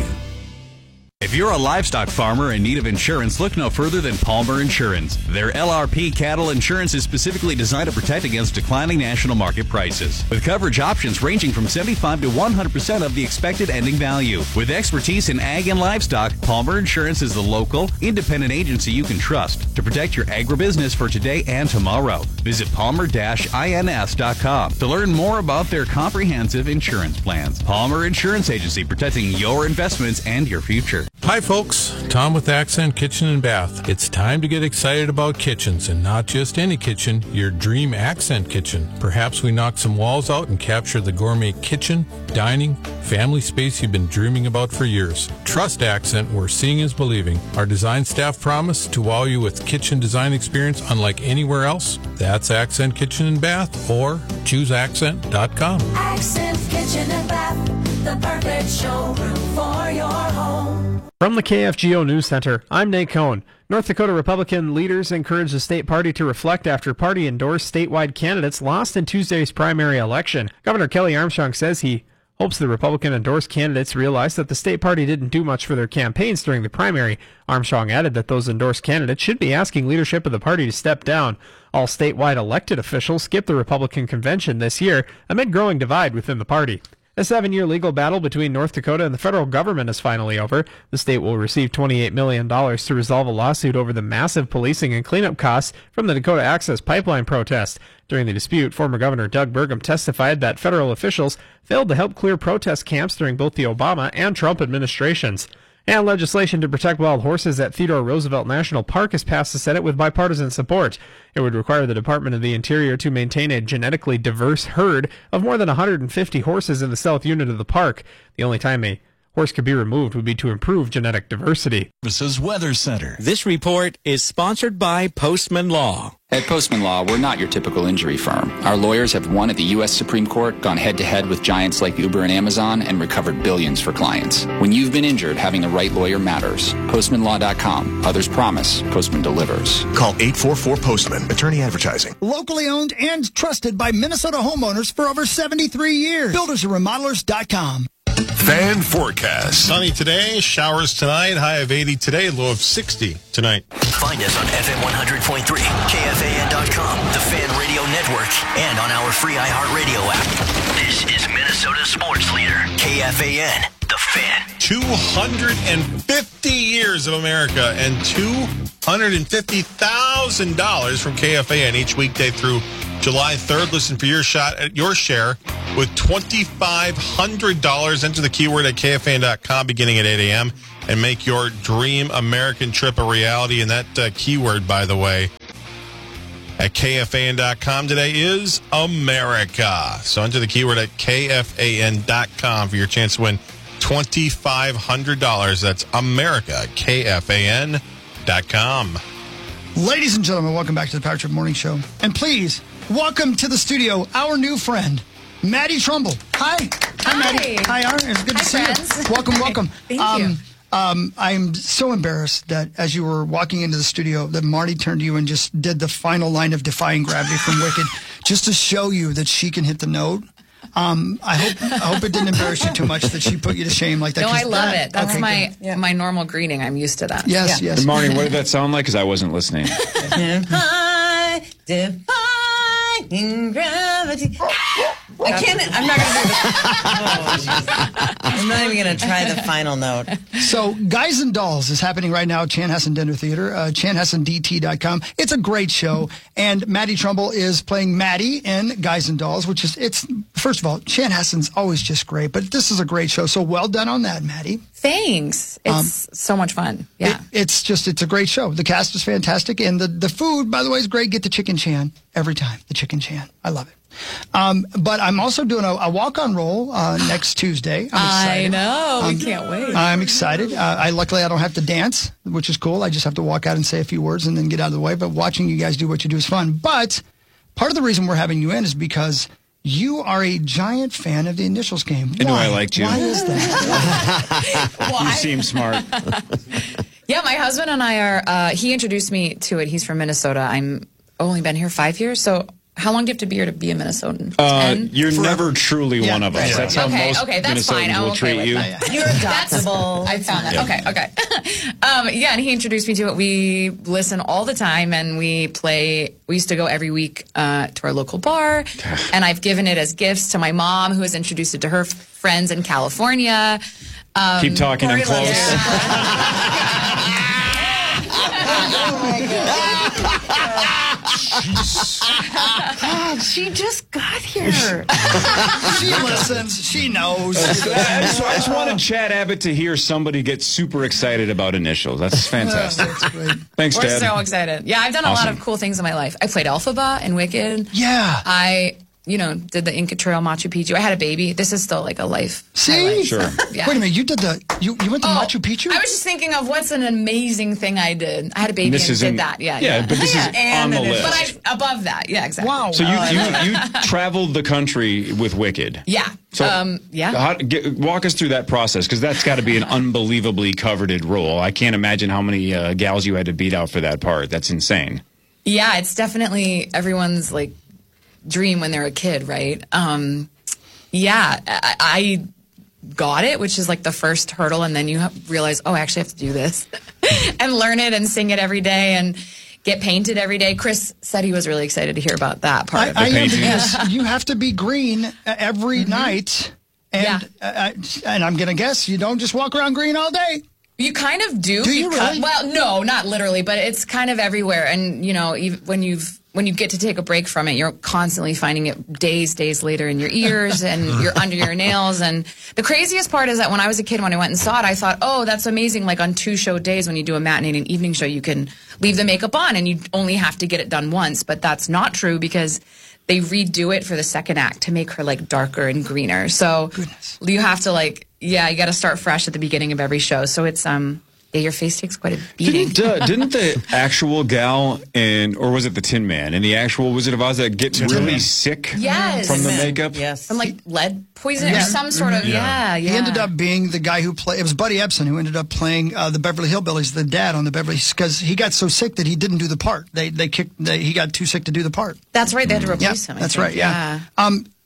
Speaker 19: If you're a livestock farmer in need of insurance, look no further than Palmer Insurance. Their L R P cattle insurance is specifically designed to protect against declining national market prices, with coverage options ranging from seventy-five to one hundred percent of the expected ending value. With expertise in ag and livestock, Palmer Insurance is the local, independent agency you can trust to protect your agribusiness for today and tomorrow. Visit palmer dash ins dot com to learn more about their comprehensive insurance plans. Palmer Insurance Agency, protecting your investments and your future.
Speaker 26: Hi folks, Tom with Accent Kitchen and Bath. It's time to get excited about kitchens, and not just any kitchen, your dream Accent kitchen. Perhaps we knock some walls out and capture the gourmet kitchen, dining, family space you've been dreaming about for years. Trust Accent, where seeing is believing. Our design staff promise to wow you with kitchen design experience unlike anywhere else. That's Accent Kitchen and Bath, or choose accent dot com.
Speaker 3: Accent Kitchen and Bath, the perfect showroom for your home.
Speaker 27: From the K F G O News Center, I'm Nate Cohn. North Dakota Republican leaders encouraged the state party to reflect after party-endorsed statewide candidates lost in Tuesday's primary election. Governor Kelly Armstrong says he hopes the Republican-endorsed candidates realize that the state party didn't do much for their campaigns during the primary. Armstrong added that those endorsed candidates should be asking leadership of the party to step down. All statewide elected officials skipped the Republican convention this year amid growing divide within the party. A seven-year legal battle between North Dakota and the federal government is finally over. The state will receive twenty-eight million dollars to resolve a lawsuit over the massive policing and cleanup costs from the Dakota Access Pipeline protest. During the dispute, former Governor Doug Burgum testified that federal officials failed to help clear protest camps during both the Obama and Trump administrations. And legislation to protect wild horses at Theodore Roosevelt National Park has passed the Senate with bipartisan support. It would require the Department of the Interior to maintain a genetically diverse herd of more than one hundred fifty horses in the south unit of the park. The only time a horse could be removed would be to improve genetic diversity.
Speaker 22: Services Weather Center. This report is sponsored by Postman Law.
Speaker 28: At Postman Law, we're not your typical injury firm. Our lawyers have won at the U S Supreme Court, gone head-to-head with giants like Uber and Amazon, and recovered billions for clients. When you've been injured, having the right lawyer matters. postman law dot com. Others promise. Postman delivers.
Speaker 29: Call eight four four Postman. Attorney Advertising.
Speaker 14: Locally owned and trusted by Minnesota homeowners for over seventy-three years. builders and remodelers dot com.
Speaker 29: Fan Forecast.
Speaker 8: Sunny today, showers tonight, high of eighty today, low of sixty tonight.
Speaker 24: Find us on F M one hundred point three, K F A N dot com, the Fan Radio Network, and on our free iHeartRadio app. This is Minnesota's sports leader, K F A N, the Fan.
Speaker 8: two hundred fifty years of America and two hundred fifty thousand dollars from K F A N each weekday through July third. Listen for your shot at your share with twenty-five hundred dollars. Enter the keyword at K F A N dot com beginning at eight a.m. and make your dream American trip a reality. And that uh, keyword, by the way, at K F A N dot com today is America. So enter the keyword at K F A N dot com for your chance to win twenty-five hundred dollars. That's America at K F A N dot com.
Speaker 14: Ladies and gentlemen, welcome back to the Power Trip Morning Show. And please, welcome to the studio, our new friend, Maddie Trumbull. Hi. Hi, Hi. Maddie. Hi, Aaron. It's good
Speaker 11: Hi,
Speaker 14: to see
Speaker 11: friends.
Speaker 14: you. Welcome, welcome.
Speaker 11: Thank
Speaker 14: um,
Speaker 11: you.
Speaker 14: Um, I'm so embarrassed that as you were walking into the studio, that Marty turned to you and just did the final line of Defying Gravity from Wicked, just to show you that she can hit the note. Um, I hope I hope it didn't embarrass you too much that she put you to shame like that.
Speaker 11: No,
Speaker 14: 'cause
Speaker 11: I love
Speaker 14: that-
Speaker 11: it. That's
Speaker 14: okay,
Speaker 11: my
Speaker 14: good.
Speaker 11: my normal greeting. I'm used to that.
Speaker 14: Yes,
Speaker 11: Yeah.
Speaker 14: yes.
Speaker 12: And Marnie, what did that sound like? Because I wasn't listening.
Speaker 11: Defy, defying gravity. I can't. I'm not going to do this.
Speaker 13: I'm not even going to try the final note.
Speaker 14: So, Guys and Dolls is happening right now at Chanhassen Dinner Theater, uh, chanhassen d t dot com. It's a great show, and Maddie Trumbull is playing Maddie in Guys and Dolls, which is, it's, first of all, Chanhassen's always just great, but this is a great show, so well done on that, Maddie.
Speaker 11: Thanks. It's so much fun. Yeah.
Speaker 14: It, it's just, it's a great show. The cast is fantastic, and the, the food, by the way, is great. Get the chicken chan every time, the chicken chan. I love it. Um, but I'm also doing a, a walk-on roll uh, next Tuesday. I'm excited.
Speaker 11: I know.
Speaker 14: Um,
Speaker 11: we can't wait.
Speaker 14: I'm excited. Uh, I luckily I don't have to dance, which is cool. I just have to walk out and say a few words and then get out of the way. But watching you guys do what you do is fun. But part of the reason we're having you in is because you are a giant fan of the Initials game.
Speaker 12: I knew
Speaker 14: Why?
Speaker 12: I liked you.
Speaker 14: Why is that?
Speaker 11: Why?
Speaker 12: You seem smart.
Speaker 11: Yeah, my husband and I are, uh, he introduced me to it. He's from Minnesota. I'm only been here five years. So how long do you have to be here to be a Minnesotan?
Speaker 12: Uh,
Speaker 11: Ten?
Speaker 12: you're never truly
Speaker 11: Yeah,
Speaker 12: one of us.
Speaker 11: right.
Speaker 12: That's how
Speaker 11: Okay,
Speaker 12: most
Speaker 11: okay, that's
Speaker 12: Minnesotans
Speaker 11: fine. I'm
Speaker 12: will
Speaker 11: okay
Speaker 12: treat
Speaker 11: with
Speaker 12: you.
Speaker 11: that.
Speaker 13: You're adoptable.
Speaker 11: I found that.
Speaker 12: Yeah.
Speaker 11: Okay, okay. um, yeah, and he introduced me to it. We listen all the time, and we play. We used to go every week uh, to our local bar, and I've given it as gifts to my mom, who has introduced it to her f- friends in California. Um,
Speaker 12: Keep talking. I'm
Speaker 11: Corey loves
Speaker 12: close.
Speaker 11: it.
Speaker 13: Oh my God. God, she just got here.
Speaker 14: She listens. She knows.
Speaker 12: I just, I just wanted Chad Abbott to hear somebody get super excited about Initials. That's fantastic.
Speaker 14: That's great.
Speaker 12: Thanks,
Speaker 11: We're
Speaker 12: Dad.
Speaker 11: so excited. Yeah, I've done a lot
Speaker 12: Awesome.
Speaker 11: of cool things in my life. I played Elphaba and Wicked.
Speaker 14: Yeah.
Speaker 11: I, you know, did the Inca Trail, Machu Picchu. I had a baby. This is still like a life.
Speaker 14: See?
Speaker 11: highlight.
Speaker 12: Sure.
Speaker 11: Yeah.
Speaker 14: Wait a minute. You did the, you, you went to
Speaker 11: Oh,
Speaker 14: Machu Picchu?
Speaker 11: I was just thinking of what's an amazing thing I did. I had a baby
Speaker 12: This
Speaker 11: and
Speaker 12: is
Speaker 11: did
Speaker 12: in-
Speaker 11: that. Yeah,
Speaker 12: yeah, but this is
Speaker 11: And
Speaker 12: on the
Speaker 11: it
Speaker 12: list.
Speaker 11: But I, above that. Yeah, exactly.
Speaker 14: Wow.
Speaker 12: So you,
Speaker 11: Oh, I love
Speaker 12: you,
Speaker 11: that.
Speaker 12: you traveled the country with Wicked.
Speaker 11: Yeah.
Speaker 12: So
Speaker 11: um, yeah.
Speaker 12: How, get, walk us through that process, because that's got to be an unbelievably coveted role. I can't imagine how many uh, gals you had to beat out for that part. That's insane.
Speaker 11: Yeah, it's definitely everyone's like dream when they're a kid, right? Um, yeah, I, I got it, which is like the first hurdle, and then you have, realize, oh, I actually have to do this and learn it and sing it every day and get painted every day. Chris said he was really excited to hear about that part
Speaker 14: I,
Speaker 11: of
Speaker 14: I
Speaker 11: it.
Speaker 14: am because you have to be green uh, every
Speaker 11: Mm-hmm.
Speaker 14: night. And, uh, and I'm going to guess you don't just walk around green all day.
Speaker 11: You kind of do.
Speaker 14: Do you
Speaker 11: because-
Speaker 14: really?
Speaker 11: Well, no, not literally, but it's kind of everywhere. And you know, even when you've when you get to take a break from it, you're constantly finding it days, days later in your ears and you're under your nails. And the craziest part is that when I was a kid, when I went and saw it, I thought, oh, that's amazing. Like on two show days, when you do a matinee and an evening show, you can leave the makeup on and you only have to get it done once. But that's not true because they redo it for the second act to make her like darker and greener. So
Speaker 14: Goodness.
Speaker 11: you have to like, yeah, you got to start fresh at the beginning of every show. So it's, um, yeah, your face takes quite a beating.
Speaker 12: Didn't, uh, didn't the actual gal in, or was it the Tin Man, in the actual Wizard of Oz that get
Speaker 14: Tin
Speaker 12: really
Speaker 14: Man.
Speaker 12: sick
Speaker 11: Yes.
Speaker 12: from the makeup?
Speaker 13: Yes.
Speaker 11: From like lead poison
Speaker 14: Yeah.
Speaker 11: or some sort of,
Speaker 8: Yeah.
Speaker 11: yeah, yeah.
Speaker 14: He ended up being the guy who played, it was Buddy Ebsen who ended up playing uh, the Beverly Hillbillies, the dad on the Beverly, because he got so sick that he didn't do the part. They they kicked, they, he got too sick to do the part.
Speaker 11: That's right, they had to
Speaker 14: Yeah,
Speaker 11: replace him. I
Speaker 14: that's
Speaker 11: think.
Speaker 14: right, yeah. Um,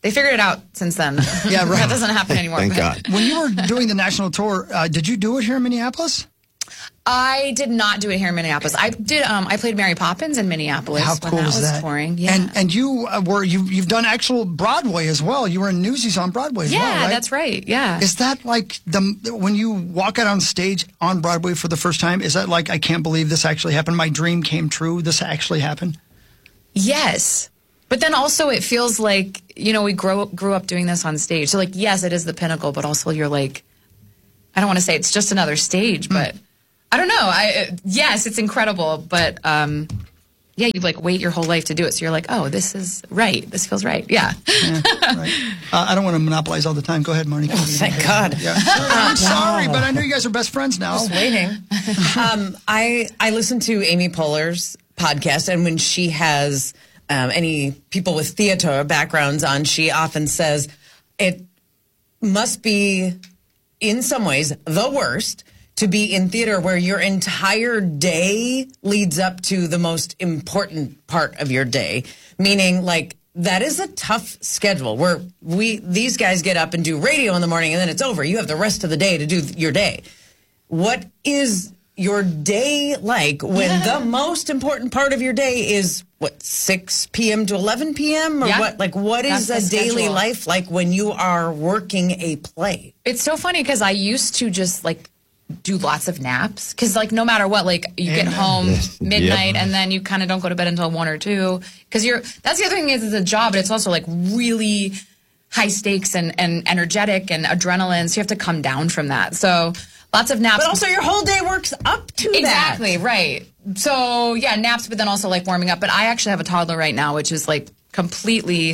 Speaker 11: They figured it out since then.
Speaker 14: Yeah, right.
Speaker 11: That doesn't happen anymore.
Speaker 1: Thank
Speaker 11: but-
Speaker 1: God.
Speaker 14: When you were doing the national tour, uh, did you do it here in Minneapolis?
Speaker 11: I did not do it here in Minneapolis. I did. Um, I played Mary Poppins in Minneapolis.
Speaker 14: How
Speaker 11: when
Speaker 14: cool
Speaker 11: that
Speaker 14: was
Speaker 11: was
Speaker 14: that?
Speaker 11: touring. Yeah.
Speaker 14: And and you uh, were you you've done actual Broadway as well. You were in Newsies on Broadway as
Speaker 11: yeah,
Speaker 14: well, right?
Speaker 11: that's right. Yeah.
Speaker 14: Is that like the when you walk out on stage on Broadway for the first time? Is that like I can't believe this actually happened? My dream came true. This actually happened.
Speaker 11: Yes. But then also it feels like, you know, we grow, grew up doing this on stage. So, like, yes, it is the pinnacle, but also you're like, I don't want to say it's just another stage, but I don't know. I Yes, it's incredible, but um, yeah, you like wait your whole life to do it. So you're like, oh, this is right. This feels right. Yeah.
Speaker 14: yeah right. uh, I don't want to monopolize all the time. Go ahead, Marnie.
Speaker 13: Oh, thank God.
Speaker 14: Yeah. I'm sorry, but I know you guys are best friends now.
Speaker 13: Just waiting. um, I I listen to Amy Poehler's podcast, and when she has um, any people with theater backgrounds on, she often says it must be, in some ways, the worst to be in theater where your entire day leads up to the most important part of your day. Meaning, like, that is a tough schedule where we these guys get up and do radio in the morning and then it's over. You have the rest of the day to do your day. What is your day like when yeah. the most important part of your day is, what, six p.m. to eleven p.m.? Or yeah. what? Like, what is That's a daily schedule. Life like when you are working a play?
Speaker 11: It's so funny because I used to just, like, do lots of naps because, like, no matter what, like, you get home midnight yep. and then you kind of don't go to bed until one or two because you're that's the other thing is it's a job, but it's also like really high stakes and, and energetic and adrenaline, so you have to come down from that. So lots of naps,
Speaker 13: but also your whole day works up to
Speaker 11: exactly,
Speaker 13: that.
Speaker 11: Exactly, right. So yeah, naps, but then also like warming up. But I actually have a toddler right now, which is like completely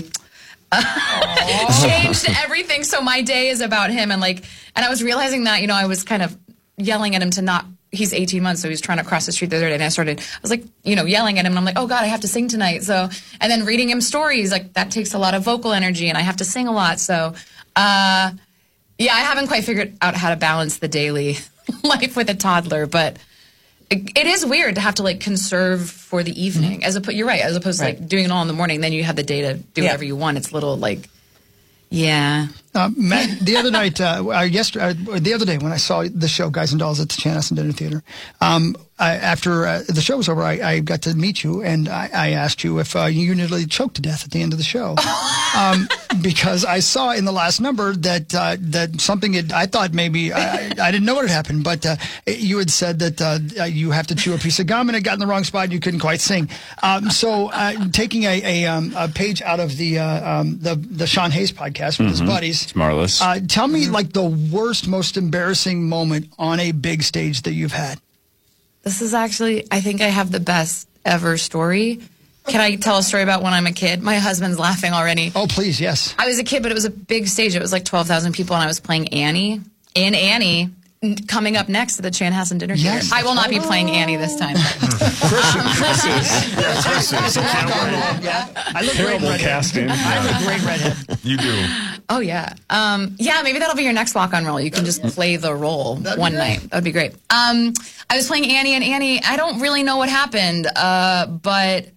Speaker 11: changed everything. So my day is about him, and like, and I was realizing that, you know, I was kind of yelling at him to not, he's eighteen months, so he's trying to cross the street the other day, and I started, I was like, you know, yelling at him, and I'm like, oh God, I have to sing tonight. So, and then reading him stories, like, that takes a lot of vocal energy, and I have to sing a lot. So, uh, yeah, I haven't quite figured out how to balance the daily life with a toddler, but it, it is weird to have to, like, conserve for the evening. Mm-hmm. As opposed, you're right, as opposed right. to, like, doing it all in the morning, then you have the day to do yeah. whatever you want. It's a little, like, yeah.
Speaker 14: Uh, Matt, the other night, uh, uh, yesterday, uh, the other day when I saw the show Guys and Dolls at the Chanhassen Dinner Theater, um, I, after uh, the show was over, I, I got to meet you, and I, I asked you if uh, you nearly choked to death at the end of the show, um, because I saw in the last number that uh, that something had, I thought maybe I, I didn't know what had happened, but uh, you had said that uh, you have to chew a piece of gum, and it got in the wrong spot, and you couldn't quite sing. Um, so, uh, taking a, a, um, a page out of the uh, um, the the Sean Hayes podcast with
Speaker 12: mm-hmm.
Speaker 14: his buddies.
Speaker 12: It's marvelous.
Speaker 14: Uh, tell me, like, the worst, most embarrassing moment on a big stage that you've had.
Speaker 11: This is actually, I think I have the best ever story. Can I tell a story about when I'm a kid? My husband's laughing already.
Speaker 14: Oh, please, yes.
Speaker 11: I was a kid, but it was a big stage. It was like twelve thousand people, and I was playing Annie in Annie. Coming up next to the Chanhassen Dinner Theater.
Speaker 14: Yes.
Speaker 11: I will not be playing Annie this time.
Speaker 8: Chris, Chris is. Yeah, Chris is. So
Speaker 14: yeah. I look
Speaker 12: Terrible
Speaker 14: great
Speaker 12: casting.
Speaker 14: I have a great redhead.
Speaker 8: You do.
Speaker 11: Oh, yeah. Um, yeah, maybe that'll be your next walk-on role. You can just play the role
Speaker 14: That'd
Speaker 11: one
Speaker 14: be great.
Speaker 11: night. That would be great. Um, I was playing Annie, and Annie, I don't really know what happened, uh, but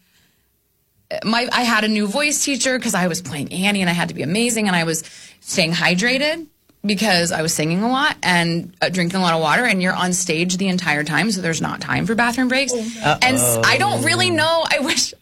Speaker 11: my I had a new voice teacher because I was playing Annie, and I had to be amazing, and I was staying hydrated because I was singing a lot and uh, drinking a lot of water, and you're on stage the entire time, so there's not time for bathroom breaks. Uh-oh. And I don't really know. I wish...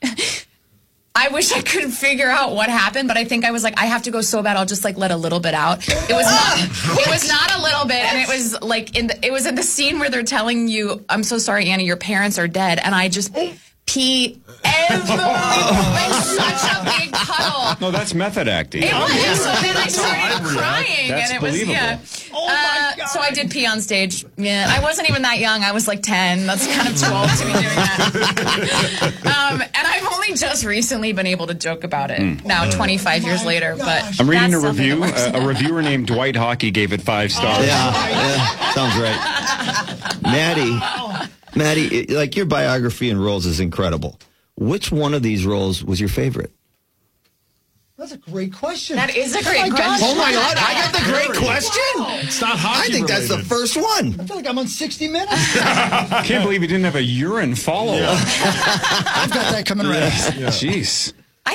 Speaker 11: I wish I could figure out what happened, but I think I was like, I have to go so bad, I'll just like let a little bit out. It was not, it was not a little bit, and it was like in the, it was in the scene where they're telling you, I'm so sorry, Annie, your parents are dead, and I just pee everywhere, like such a big puddle.
Speaker 12: No, that's method acting.
Speaker 11: It was.
Speaker 12: Yeah.
Speaker 11: So then I started crying,
Speaker 12: That's
Speaker 11: and it was
Speaker 12: believable.
Speaker 11: yeah.
Speaker 14: Oh my
Speaker 11: uh,
Speaker 14: God.
Speaker 11: So I did pee on stage. Yeah, I wasn't even that young. I was like ten. That's kind of too old to be doing that. um, and I've only just recently been able to joke about it. Mm. Now, twenty-five years later. But
Speaker 12: I'm reading
Speaker 11: that's
Speaker 12: a review.
Speaker 11: something that
Speaker 12: Uh, a reviewer named Dwight Hockey gave it five stars.
Speaker 1: Yeah, yeah, sounds right. Maddie, Maddie, it- like your biography and roles is incredible. Which one of these roles was your favorite?
Speaker 14: That's a great question.
Speaker 11: That is a great
Speaker 14: Oh my
Speaker 11: question.
Speaker 14: gosh.
Speaker 1: Oh my God, I got the great question.
Speaker 8: It's not hockey
Speaker 1: I think that's the
Speaker 8: related.
Speaker 1: first one.
Speaker 14: I feel like I'm on sixty minutes.
Speaker 12: I can't believe you didn't have a urine follow-up.
Speaker 14: I've got that coming right up.
Speaker 12: Jeez.
Speaker 11: I think, pro-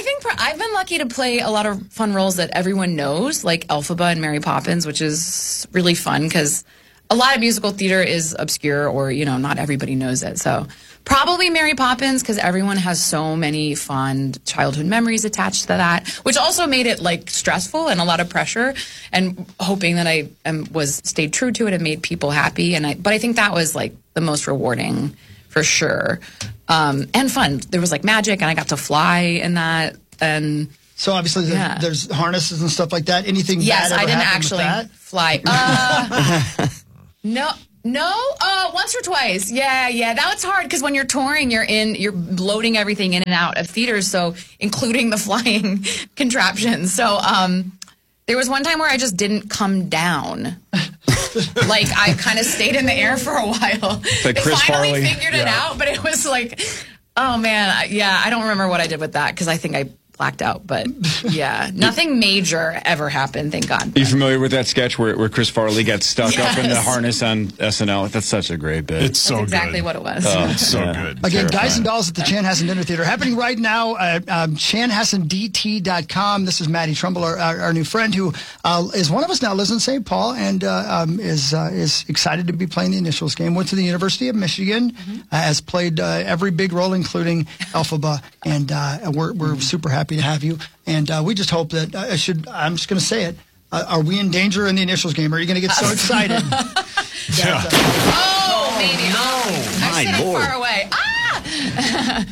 Speaker 11: I've been lucky to play a lot of fun roles that everyone knows, like Elphaba and Mary Poppins, which is really fun because a lot of musical theater is obscure or, you know, not everybody knows it. So probably Mary Poppins because everyone has so many fond childhood memories attached to that, which also made it like stressful and a lot of pressure. And hoping that I um, was stayed true to it and made people happy. And I, but I think that was like the most rewarding for sure, um, and fun. There was like magic, and I got to fly in that. And
Speaker 14: so obviously there,
Speaker 11: yeah.
Speaker 14: there's harnesses and stuff like that. Anything
Speaker 11: yes,
Speaker 14: bad ever
Speaker 11: I didn't
Speaker 14: happen
Speaker 11: actually
Speaker 14: with that?
Speaker 11: fly. Uh, no. No, uh, once or twice. Yeah, yeah. That was hard because when you're touring, you're in, you're loading everything in and out of theaters, so including the flying contraptions. So um, there was one time where I just didn't come down. Like I kind of stayed in the air for a while.
Speaker 12: Like Chris
Speaker 11: I finally
Speaker 12: Farley.
Speaker 11: figured it
Speaker 12: Yeah.
Speaker 11: out, but it was like, oh man, I- yeah. I don't remember what I did with that because I think I blacked out. But yeah, nothing major ever happened. Thank God.
Speaker 12: Are you familiar with that sketch where, where Chris Farley got stuck up in the
Speaker 11: Yes.
Speaker 12: harness on S N L? That's such a great bit.
Speaker 8: It's so
Speaker 11: That's exactly
Speaker 8: good.
Speaker 11: what it was.
Speaker 12: Oh,
Speaker 8: It's so
Speaker 12: yeah.
Speaker 8: good.
Speaker 14: Again, Guys
Speaker 12: Terrifying.
Speaker 14: and Dolls at the Chanhassen Dinner Theater. Happening right now at um, chanhassen d t dot com. This is Maddie Trumbull, our, our, our new friend, who uh, is one of us now, lives in Saint Paul, and uh, um, is uh, is excited to be playing the Initials game. Went to the University of Michigan,
Speaker 11: Mm-hmm.
Speaker 14: uh, has played uh, every big role, including Elphaba, and uh, we're, we're super happy to have you. And uh, we just hope that, uh, I should, I'm just going to say it, uh, are we in danger in the Initials game? Are you going to get so excited?
Speaker 8: Yeah.
Speaker 11: Oh, maybe. Oh,
Speaker 1: my
Speaker 11: I'm sitting
Speaker 1: Lord.
Speaker 11: far away. Ah!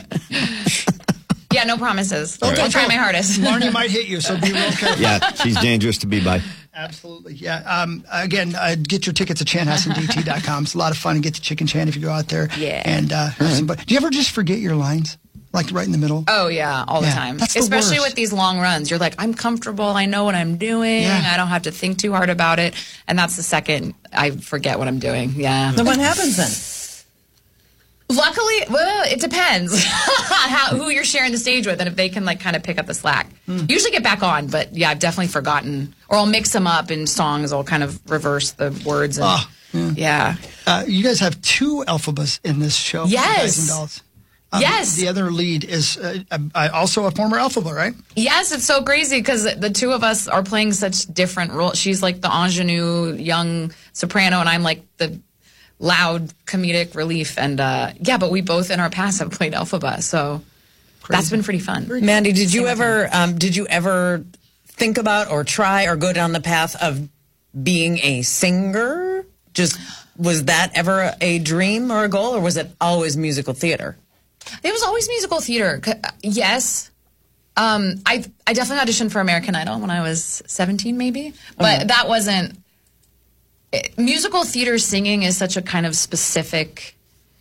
Speaker 11: Yeah, no promises.
Speaker 14: Okay,
Speaker 11: I'll try
Speaker 14: cool.
Speaker 11: my hardest.
Speaker 14: Marnie might hit you, so be real careful.
Speaker 1: Yeah, she's dangerous to be by.
Speaker 14: Absolutely, yeah. Um, again, uh, get your tickets at chanhassen d t dot com. It's a lot of fun and get to Chicken Chan if you go out there.
Speaker 11: Yeah.
Speaker 14: And uh, have some fun. Do you ever just forget your lines, like right in the middle?
Speaker 11: Oh, yeah, all
Speaker 14: Yeah,
Speaker 11: the time.
Speaker 14: that's the
Speaker 11: Especially
Speaker 14: worst.
Speaker 11: with these long runs. You're like, I'm comfortable. I know what I'm doing.
Speaker 14: Yeah.
Speaker 11: I don't have to think too hard about it. And that's the second I forget what I'm doing. Yeah.
Speaker 13: Then what happens then?
Speaker 11: Luckily, well, it depends how, who you're sharing the stage with and if they can like kind of pick up the slack. Usually get back on, but yeah, I've definitely forgotten. Or I'll mix them up in songs. I'll kind of reverse the words. And,
Speaker 14: Ah,
Speaker 11: yeah.
Speaker 14: Uh, you guys have two Elphabas in this show.
Speaker 11: Yes.
Speaker 14: Guys and Dolls. Um,
Speaker 11: Yes.
Speaker 14: The other lead is uh, uh, also a former Elphaba, right?
Speaker 11: Yes, it's so crazy because the two of us are playing such different roles. She's like the ingenue young soprano, and I'm like the loud comedic relief. And uh, yeah, but we both in our past have played Elphaba, so that's been pretty fun.
Speaker 13: Mandy, did you ever um, did you ever think about or try or go down the path of being a singer? Just was that ever a dream or a goal, or was it always musical theater?
Speaker 11: It was always musical theater. C- Yes. Um, I I definitely auditioned for American Idol when I was seventeen, maybe. But
Speaker 13: Okay.
Speaker 11: that wasn't... it- musical theater singing is such a kind of specific...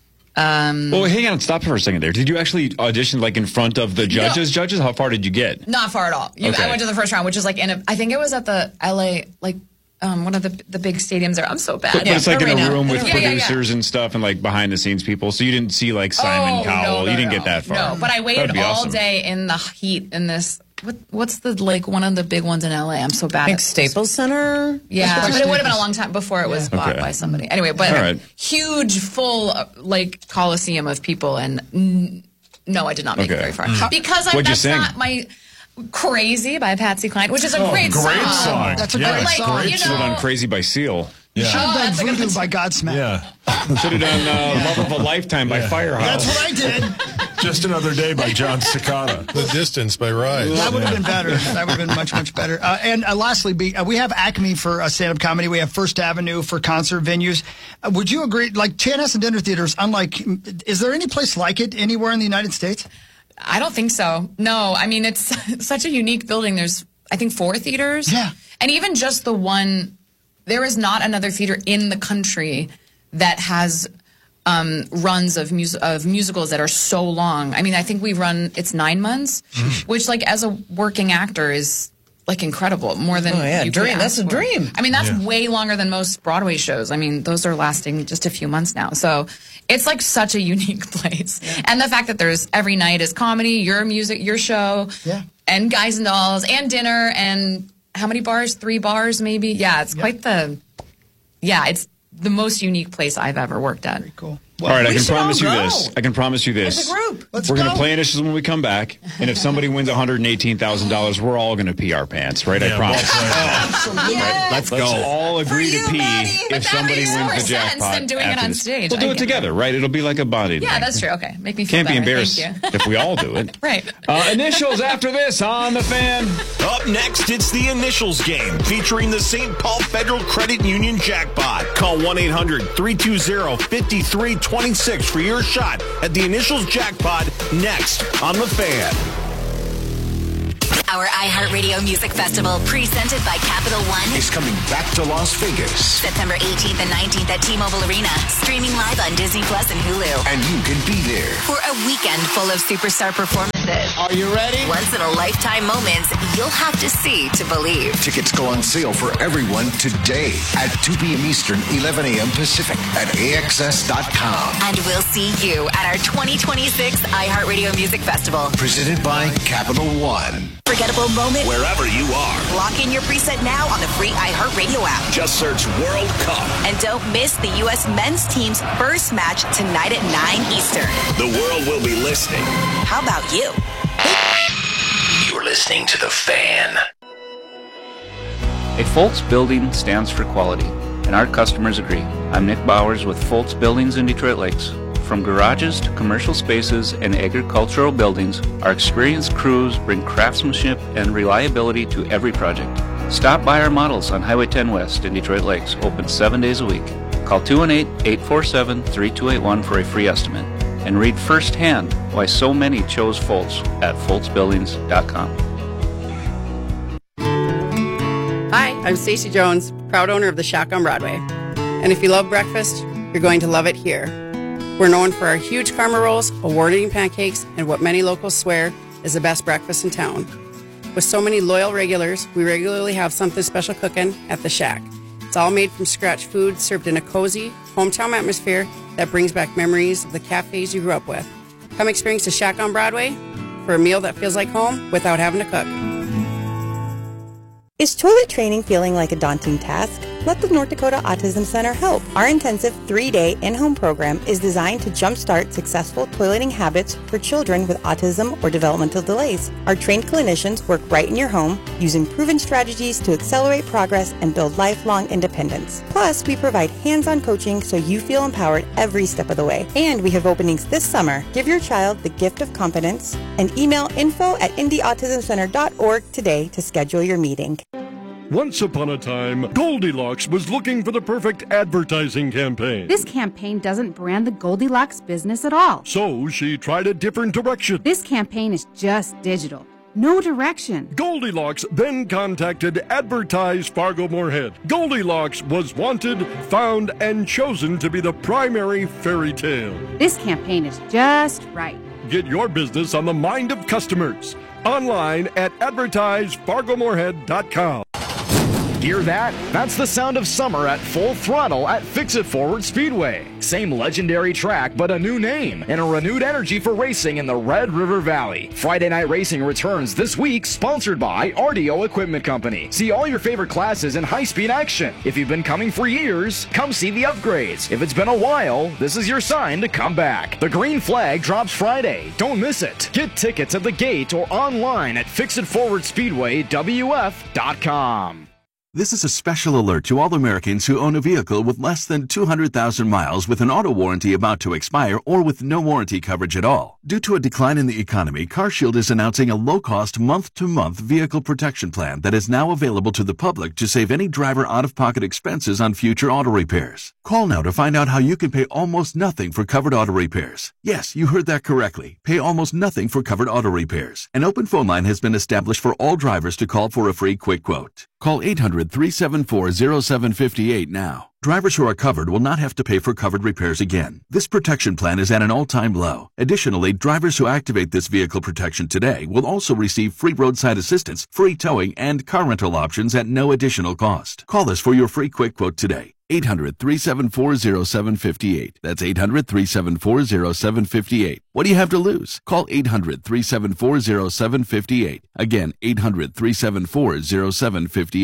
Speaker 11: Um,
Speaker 12: Well, hang on, stop for a second there. Did you actually audition like in front of the judges? Judges? How far did you get?
Speaker 11: not far at all. You,
Speaker 12: Okay.
Speaker 11: I went to the first round, which is like in a... I think it was at the L A, like, um, one of the the big stadiums there. I'm so bad.
Speaker 12: But, but it's like in a
Speaker 11: Arena.
Speaker 12: room with
Speaker 11: Yeah, yeah, yeah.
Speaker 12: producers and stuff and like behind the scenes people. So you didn't see like Simon
Speaker 11: Oh,
Speaker 12: Cowell.
Speaker 11: no, no,
Speaker 12: you didn't
Speaker 11: no.
Speaker 12: get that far.
Speaker 11: No, but I
Speaker 12: That'd
Speaker 11: waited
Speaker 12: be
Speaker 11: all
Speaker 12: awesome.
Speaker 11: day in the heat in this. What, what's the like one of the big ones in L A? I'm so bad.
Speaker 13: Like
Speaker 11: at
Speaker 13: Staples Center?
Speaker 11: Yeah,
Speaker 13: That's
Speaker 11: but it would have been a
Speaker 13: Staples.
Speaker 11: long time before it was bought
Speaker 12: Okay.
Speaker 11: by somebody. Anyway, but
Speaker 12: All right.
Speaker 11: huge, full uh, like coliseum of people, and n- no, I did not make
Speaker 12: Okay.
Speaker 11: it very far
Speaker 12: Mm.
Speaker 11: because I,
Speaker 12: What'd you
Speaker 11: that's
Speaker 12: sing?
Speaker 11: not my. Crazy by Patsy Cline, which is a
Speaker 8: Oh,
Speaker 11: great,
Speaker 8: great
Speaker 11: song.
Speaker 8: song.
Speaker 14: That's a
Speaker 8: Yeah,
Speaker 14: great
Speaker 11: like,
Speaker 14: song.
Speaker 11: you
Speaker 12: Should have
Speaker 11: know,
Speaker 12: done Crazy by Seal.
Speaker 14: You should
Speaker 11: Oh,
Speaker 14: have done
Speaker 11: that's a good
Speaker 14: Voodoo by Godsmack.
Speaker 8: Yeah.
Speaker 12: Should have done uh, Love of a Lifetime by Firehouse.
Speaker 14: That's what I did.
Speaker 8: Just Another Day by John Cicada.
Speaker 2: The Distance by Rise.
Speaker 14: That would have been better. That would have been much, much better. Uh, and uh, lastly, be, uh, we have Acme for uh, stand-up comedy. We have First Avenue for concert venues. Uh, would you agree? Like Chanhassen Dinner Theaters, unlike, is there any place like it anywhere in the United States?
Speaker 11: I don't think so. No, I mean it's such a unique building. There's I think four theaters.
Speaker 14: Yeah,
Speaker 11: and even just the one. There is not another theater in the country that has um, runs of mus- of musicals that are so long. I mean, I think we run it's nine months, which like as a working actor is like incredible. More than
Speaker 13: Oh, yeah,
Speaker 11: you could
Speaker 13: dream. That's
Speaker 11: ask
Speaker 13: a
Speaker 11: for.
Speaker 13: dream.
Speaker 11: I mean, that's
Speaker 8: Yeah.
Speaker 11: way longer than most Broadway shows. I mean, those are lasting just a few months now. So it's like such a unique place. And the fact that there's every night is comedy, your music, your show,
Speaker 14: Yeah.
Speaker 11: and Guys and Dolls, and dinner, and how many bars? Three bars, maybe? Yeah, it's quite the, yeah, it's the most unique place I've ever worked at.
Speaker 14: Very cool.
Speaker 12: All right, I
Speaker 13: We
Speaker 12: can
Speaker 13: should
Speaker 12: promise you
Speaker 13: all go.
Speaker 12: this. I can promise you this.
Speaker 13: As a group. Let's
Speaker 12: we're going
Speaker 13: go.
Speaker 12: to play initials when we come back, and if somebody wins one hundred eighteen thousand dollars, we're all going to pee our pants, right?
Speaker 8: Yeah,
Speaker 12: I promise.
Speaker 14: Absolutely.
Speaker 1: Let's
Speaker 12: Let's
Speaker 1: go.
Speaker 12: all agree
Speaker 13: you,
Speaker 12: to pee
Speaker 13: Maddie.
Speaker 12: if
Speaker 11: But that
Speaker 12: somebody
Speaker 11: makes
Speaker 12: wins
Speaker 11: more
Speaker 12: the
Speaker 11: sense
Speaker 12: jackpot.
Speaker 11: than doing it
Speaker 12: after
Speaker 11: on
Speaker 12: this.
Speaker 11: stage.
Speaker 12: We'll do
Speaker 11: I
Speaker 12: it
Speaker 11: get
Speaker 12: together, right? It'll be like a body
Speaker 11: Yeah,
Speaker 12: thing.
Speaker 11: that's true. Okay. Make me feel
Speaker 12: Can't be
Speaker 11: better.
Speaker 12: embarrassed
Speaker 11: Thank you.
Speaker 12: if we all do it.
Speaker 11: Right.
Speaker 12: Uh, initials after this on The Fan.
Speaker 2: Up next, it's the Initials game featuring the Saint Paul Federal Credit Union jackpot. Call one eight hundred three two zero five three two six for your shot at the Initials jackpot next on The Fan.
Speaker 5: Our iHeartRadio Music Festival, presented by Capital One,
Speaker 29: Is coming back to Las Vegas.
Speaker 5: September eighteenth and nineteenth at T-Mobile Arena, streaming live on Disney Plus and Hulu.
Speaker 29: And you can be there.
Speaker 5: For a weekend full of superstar performances.
Speaker 29: Are you ready?
Speaker 5: Once in a lifetime moments you'll have to see to believe.
Speaker 29: Tickets go on sale for everyone today at two p.m. Eastern, eleven a.m. Pacific at A X S dot com.
Speaker 5: And we'll see you at our twenty twenty-six iHeartRadio Music Festival.
Speaker 29: Presented by Capital One.
Speaker 5: Forgettable moment?
Speaker 2: Wherever you are,
Speaker 5: Lock in your preset now on the free iHeartRadio app.
Speaker 2: just search World Cup.
Speaker 5: And don't miss the U S men's team's first match tonight at nine Eastern.
Speaker 2: The world will be listening.
Speaker 5: How about you?
Speaker 2: You're listening to The Fan.
Speaker 28: A Foltz building stands for quality, and our customers agree. I'm Nick Bowers with Foltz Buildings in Detroit Lakes. From garages to commercial spaces and agricultural buildings, our experienced crews bring craftsmanship and reliability to every project. Stop by our models on Highway ten West in Detroit Lakes, open seven days a week. Call two one eight, eight four seven, three two eight one for a free estimate, and read firsthand why so many chose Foltz at foltz buildings dot com.
Speaker 15: Hi, I'm Stacey Jones, proud owner of the Shack on Broadway. And if you love breakfast, you're going to love it here. We're known for our huge karma rolls, award-winning pancakes, and what many locals swear is the best breakfast in town. With so many loyal regulars, we regularly have something special cooking at the Shack. It's all made from scratch food served in a cozy, hometown atmosphere that brings back memories of the cafes you grew up with. Come experience the Shack on Broadway for a meal that feels like home without having to cook.
Speaker 16: Is toilet training feeling like a daunting task? Let the North Dakota Autism Center help. Our intensive three-day in-home program is designed to jumpstart successful toileting habits for children with autism or developmental delays. Our trained clinicians work right in your home, using proven strategies to accelerate progress and build lifelong independence. Plus, we provide hands-on coaching so you feel empowered every step of the way. And we have openings this summer. Give your child the gift of confidence and email info at indie autism center dot org today to schedule your meeting.
Speaker 18: Once upon a time, Goldilocks was looking for the perfect advertising campaign.
Speaker 20: This campaign doesn't brand the Goldilocks business at all.
Speaker 18: So she tried a different direction.
Speaker 20: This campaign is just digital. No direction.
Speaker 18: Goldilocks then contacted Advertise Fargo Moorhead. Goldilocks was wanted, found, and chosen to be the primary fairy tale.
Speaker 20: This campaign is just right.
Speaker 18: Get your business on the mind of customers. Online at advertise fargo moorhead dot com.
Speaker 21: Hear that? That's the sound of summer at full throttle at Fix-It Forward Speedway. Same legendary track, but a new name and a renewed energy for racing in the Red River Valley. Friday Night Racing returns this week, sponsored by R D O Equipment Company. See all your favorite classes in high-speed action. If you've been coming for years, come see the upgrades. If it's been a while, this is your sign to come back. The green flag drops Friday. Don't miss it. Get tickets at the gate or online at fix it forward speedway w f dot com.
Speaker 23: This is a special alert to all Americans who own a vehicle with less than two hundred thousand miles with an auto warranty about to expire or with no warranty coverage at all. Due to a decline in the economy, CarShield is announcing a low-cost month-to-month vehicle protection plan that is now available to the public to save any driver out-of-pocket expenses on future auto repairs. Call now to find out how you can pay almost nothing for covered auto repairs. Yes, you heard that correctly. Pay almost nothing for covered auto repairs. An open phone line has been established for all drivers to call for a free quick quote. Call eight hundred, three seven four, zero seven five eight now. Drivers who are covered will not have to pay for covered repairs again. This protection plan is at an all-time low. Additionally, drivers who activate this vehicle protection today will also receive free roadside assistance, free towing, and car rental options at no additional cost. Call us for your free quick quote today. eight hundred, three seven four, zero seven five eight. That's eight hundred, three seven four, zero seven five eight. What do you have to lose? Call eight hundred, three seven four, zero seven five eight. Again, eight hundred, three seven four, zero seven five eight.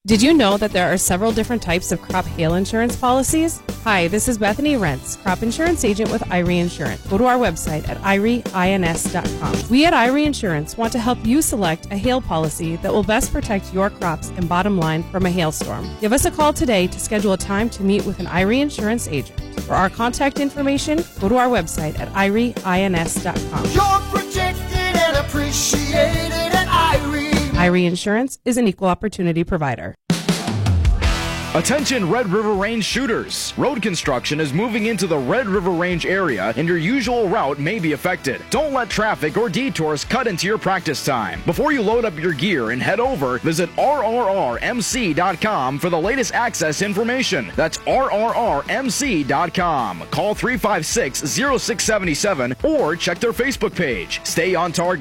Speaker 4: Did you know that there are several different types of crop hail insurance policies? Hi, this is Bethany Rentz, crop insurance agent with I R E Insurance. Go to our website at I R E ins dot com. We at I R E Insurance want to help you select a hail policy that will best protect your crops and bottom line from a hailstorm. Give us a call today to schedule a time to meet with an I R E Insurance agent. For our contact information, go to our website at I R E ins dot com.
Speaker 3: You're protected and appreciated at I R E.
Speaker 4: I R E Insurance is an equal opportunity provider.
Speaker 21: Attention Red River Range shooters. Road construction is moving into the Red River Range area and your usual route may be affected. Don't let traffic or detours cut into your practice time. Before you load up your gear and head over, visit R R R M C dot com for the latest access information. That's R R R M C dot com. Call three five six, zero six seven seven or check their Facebook page. Stay on target.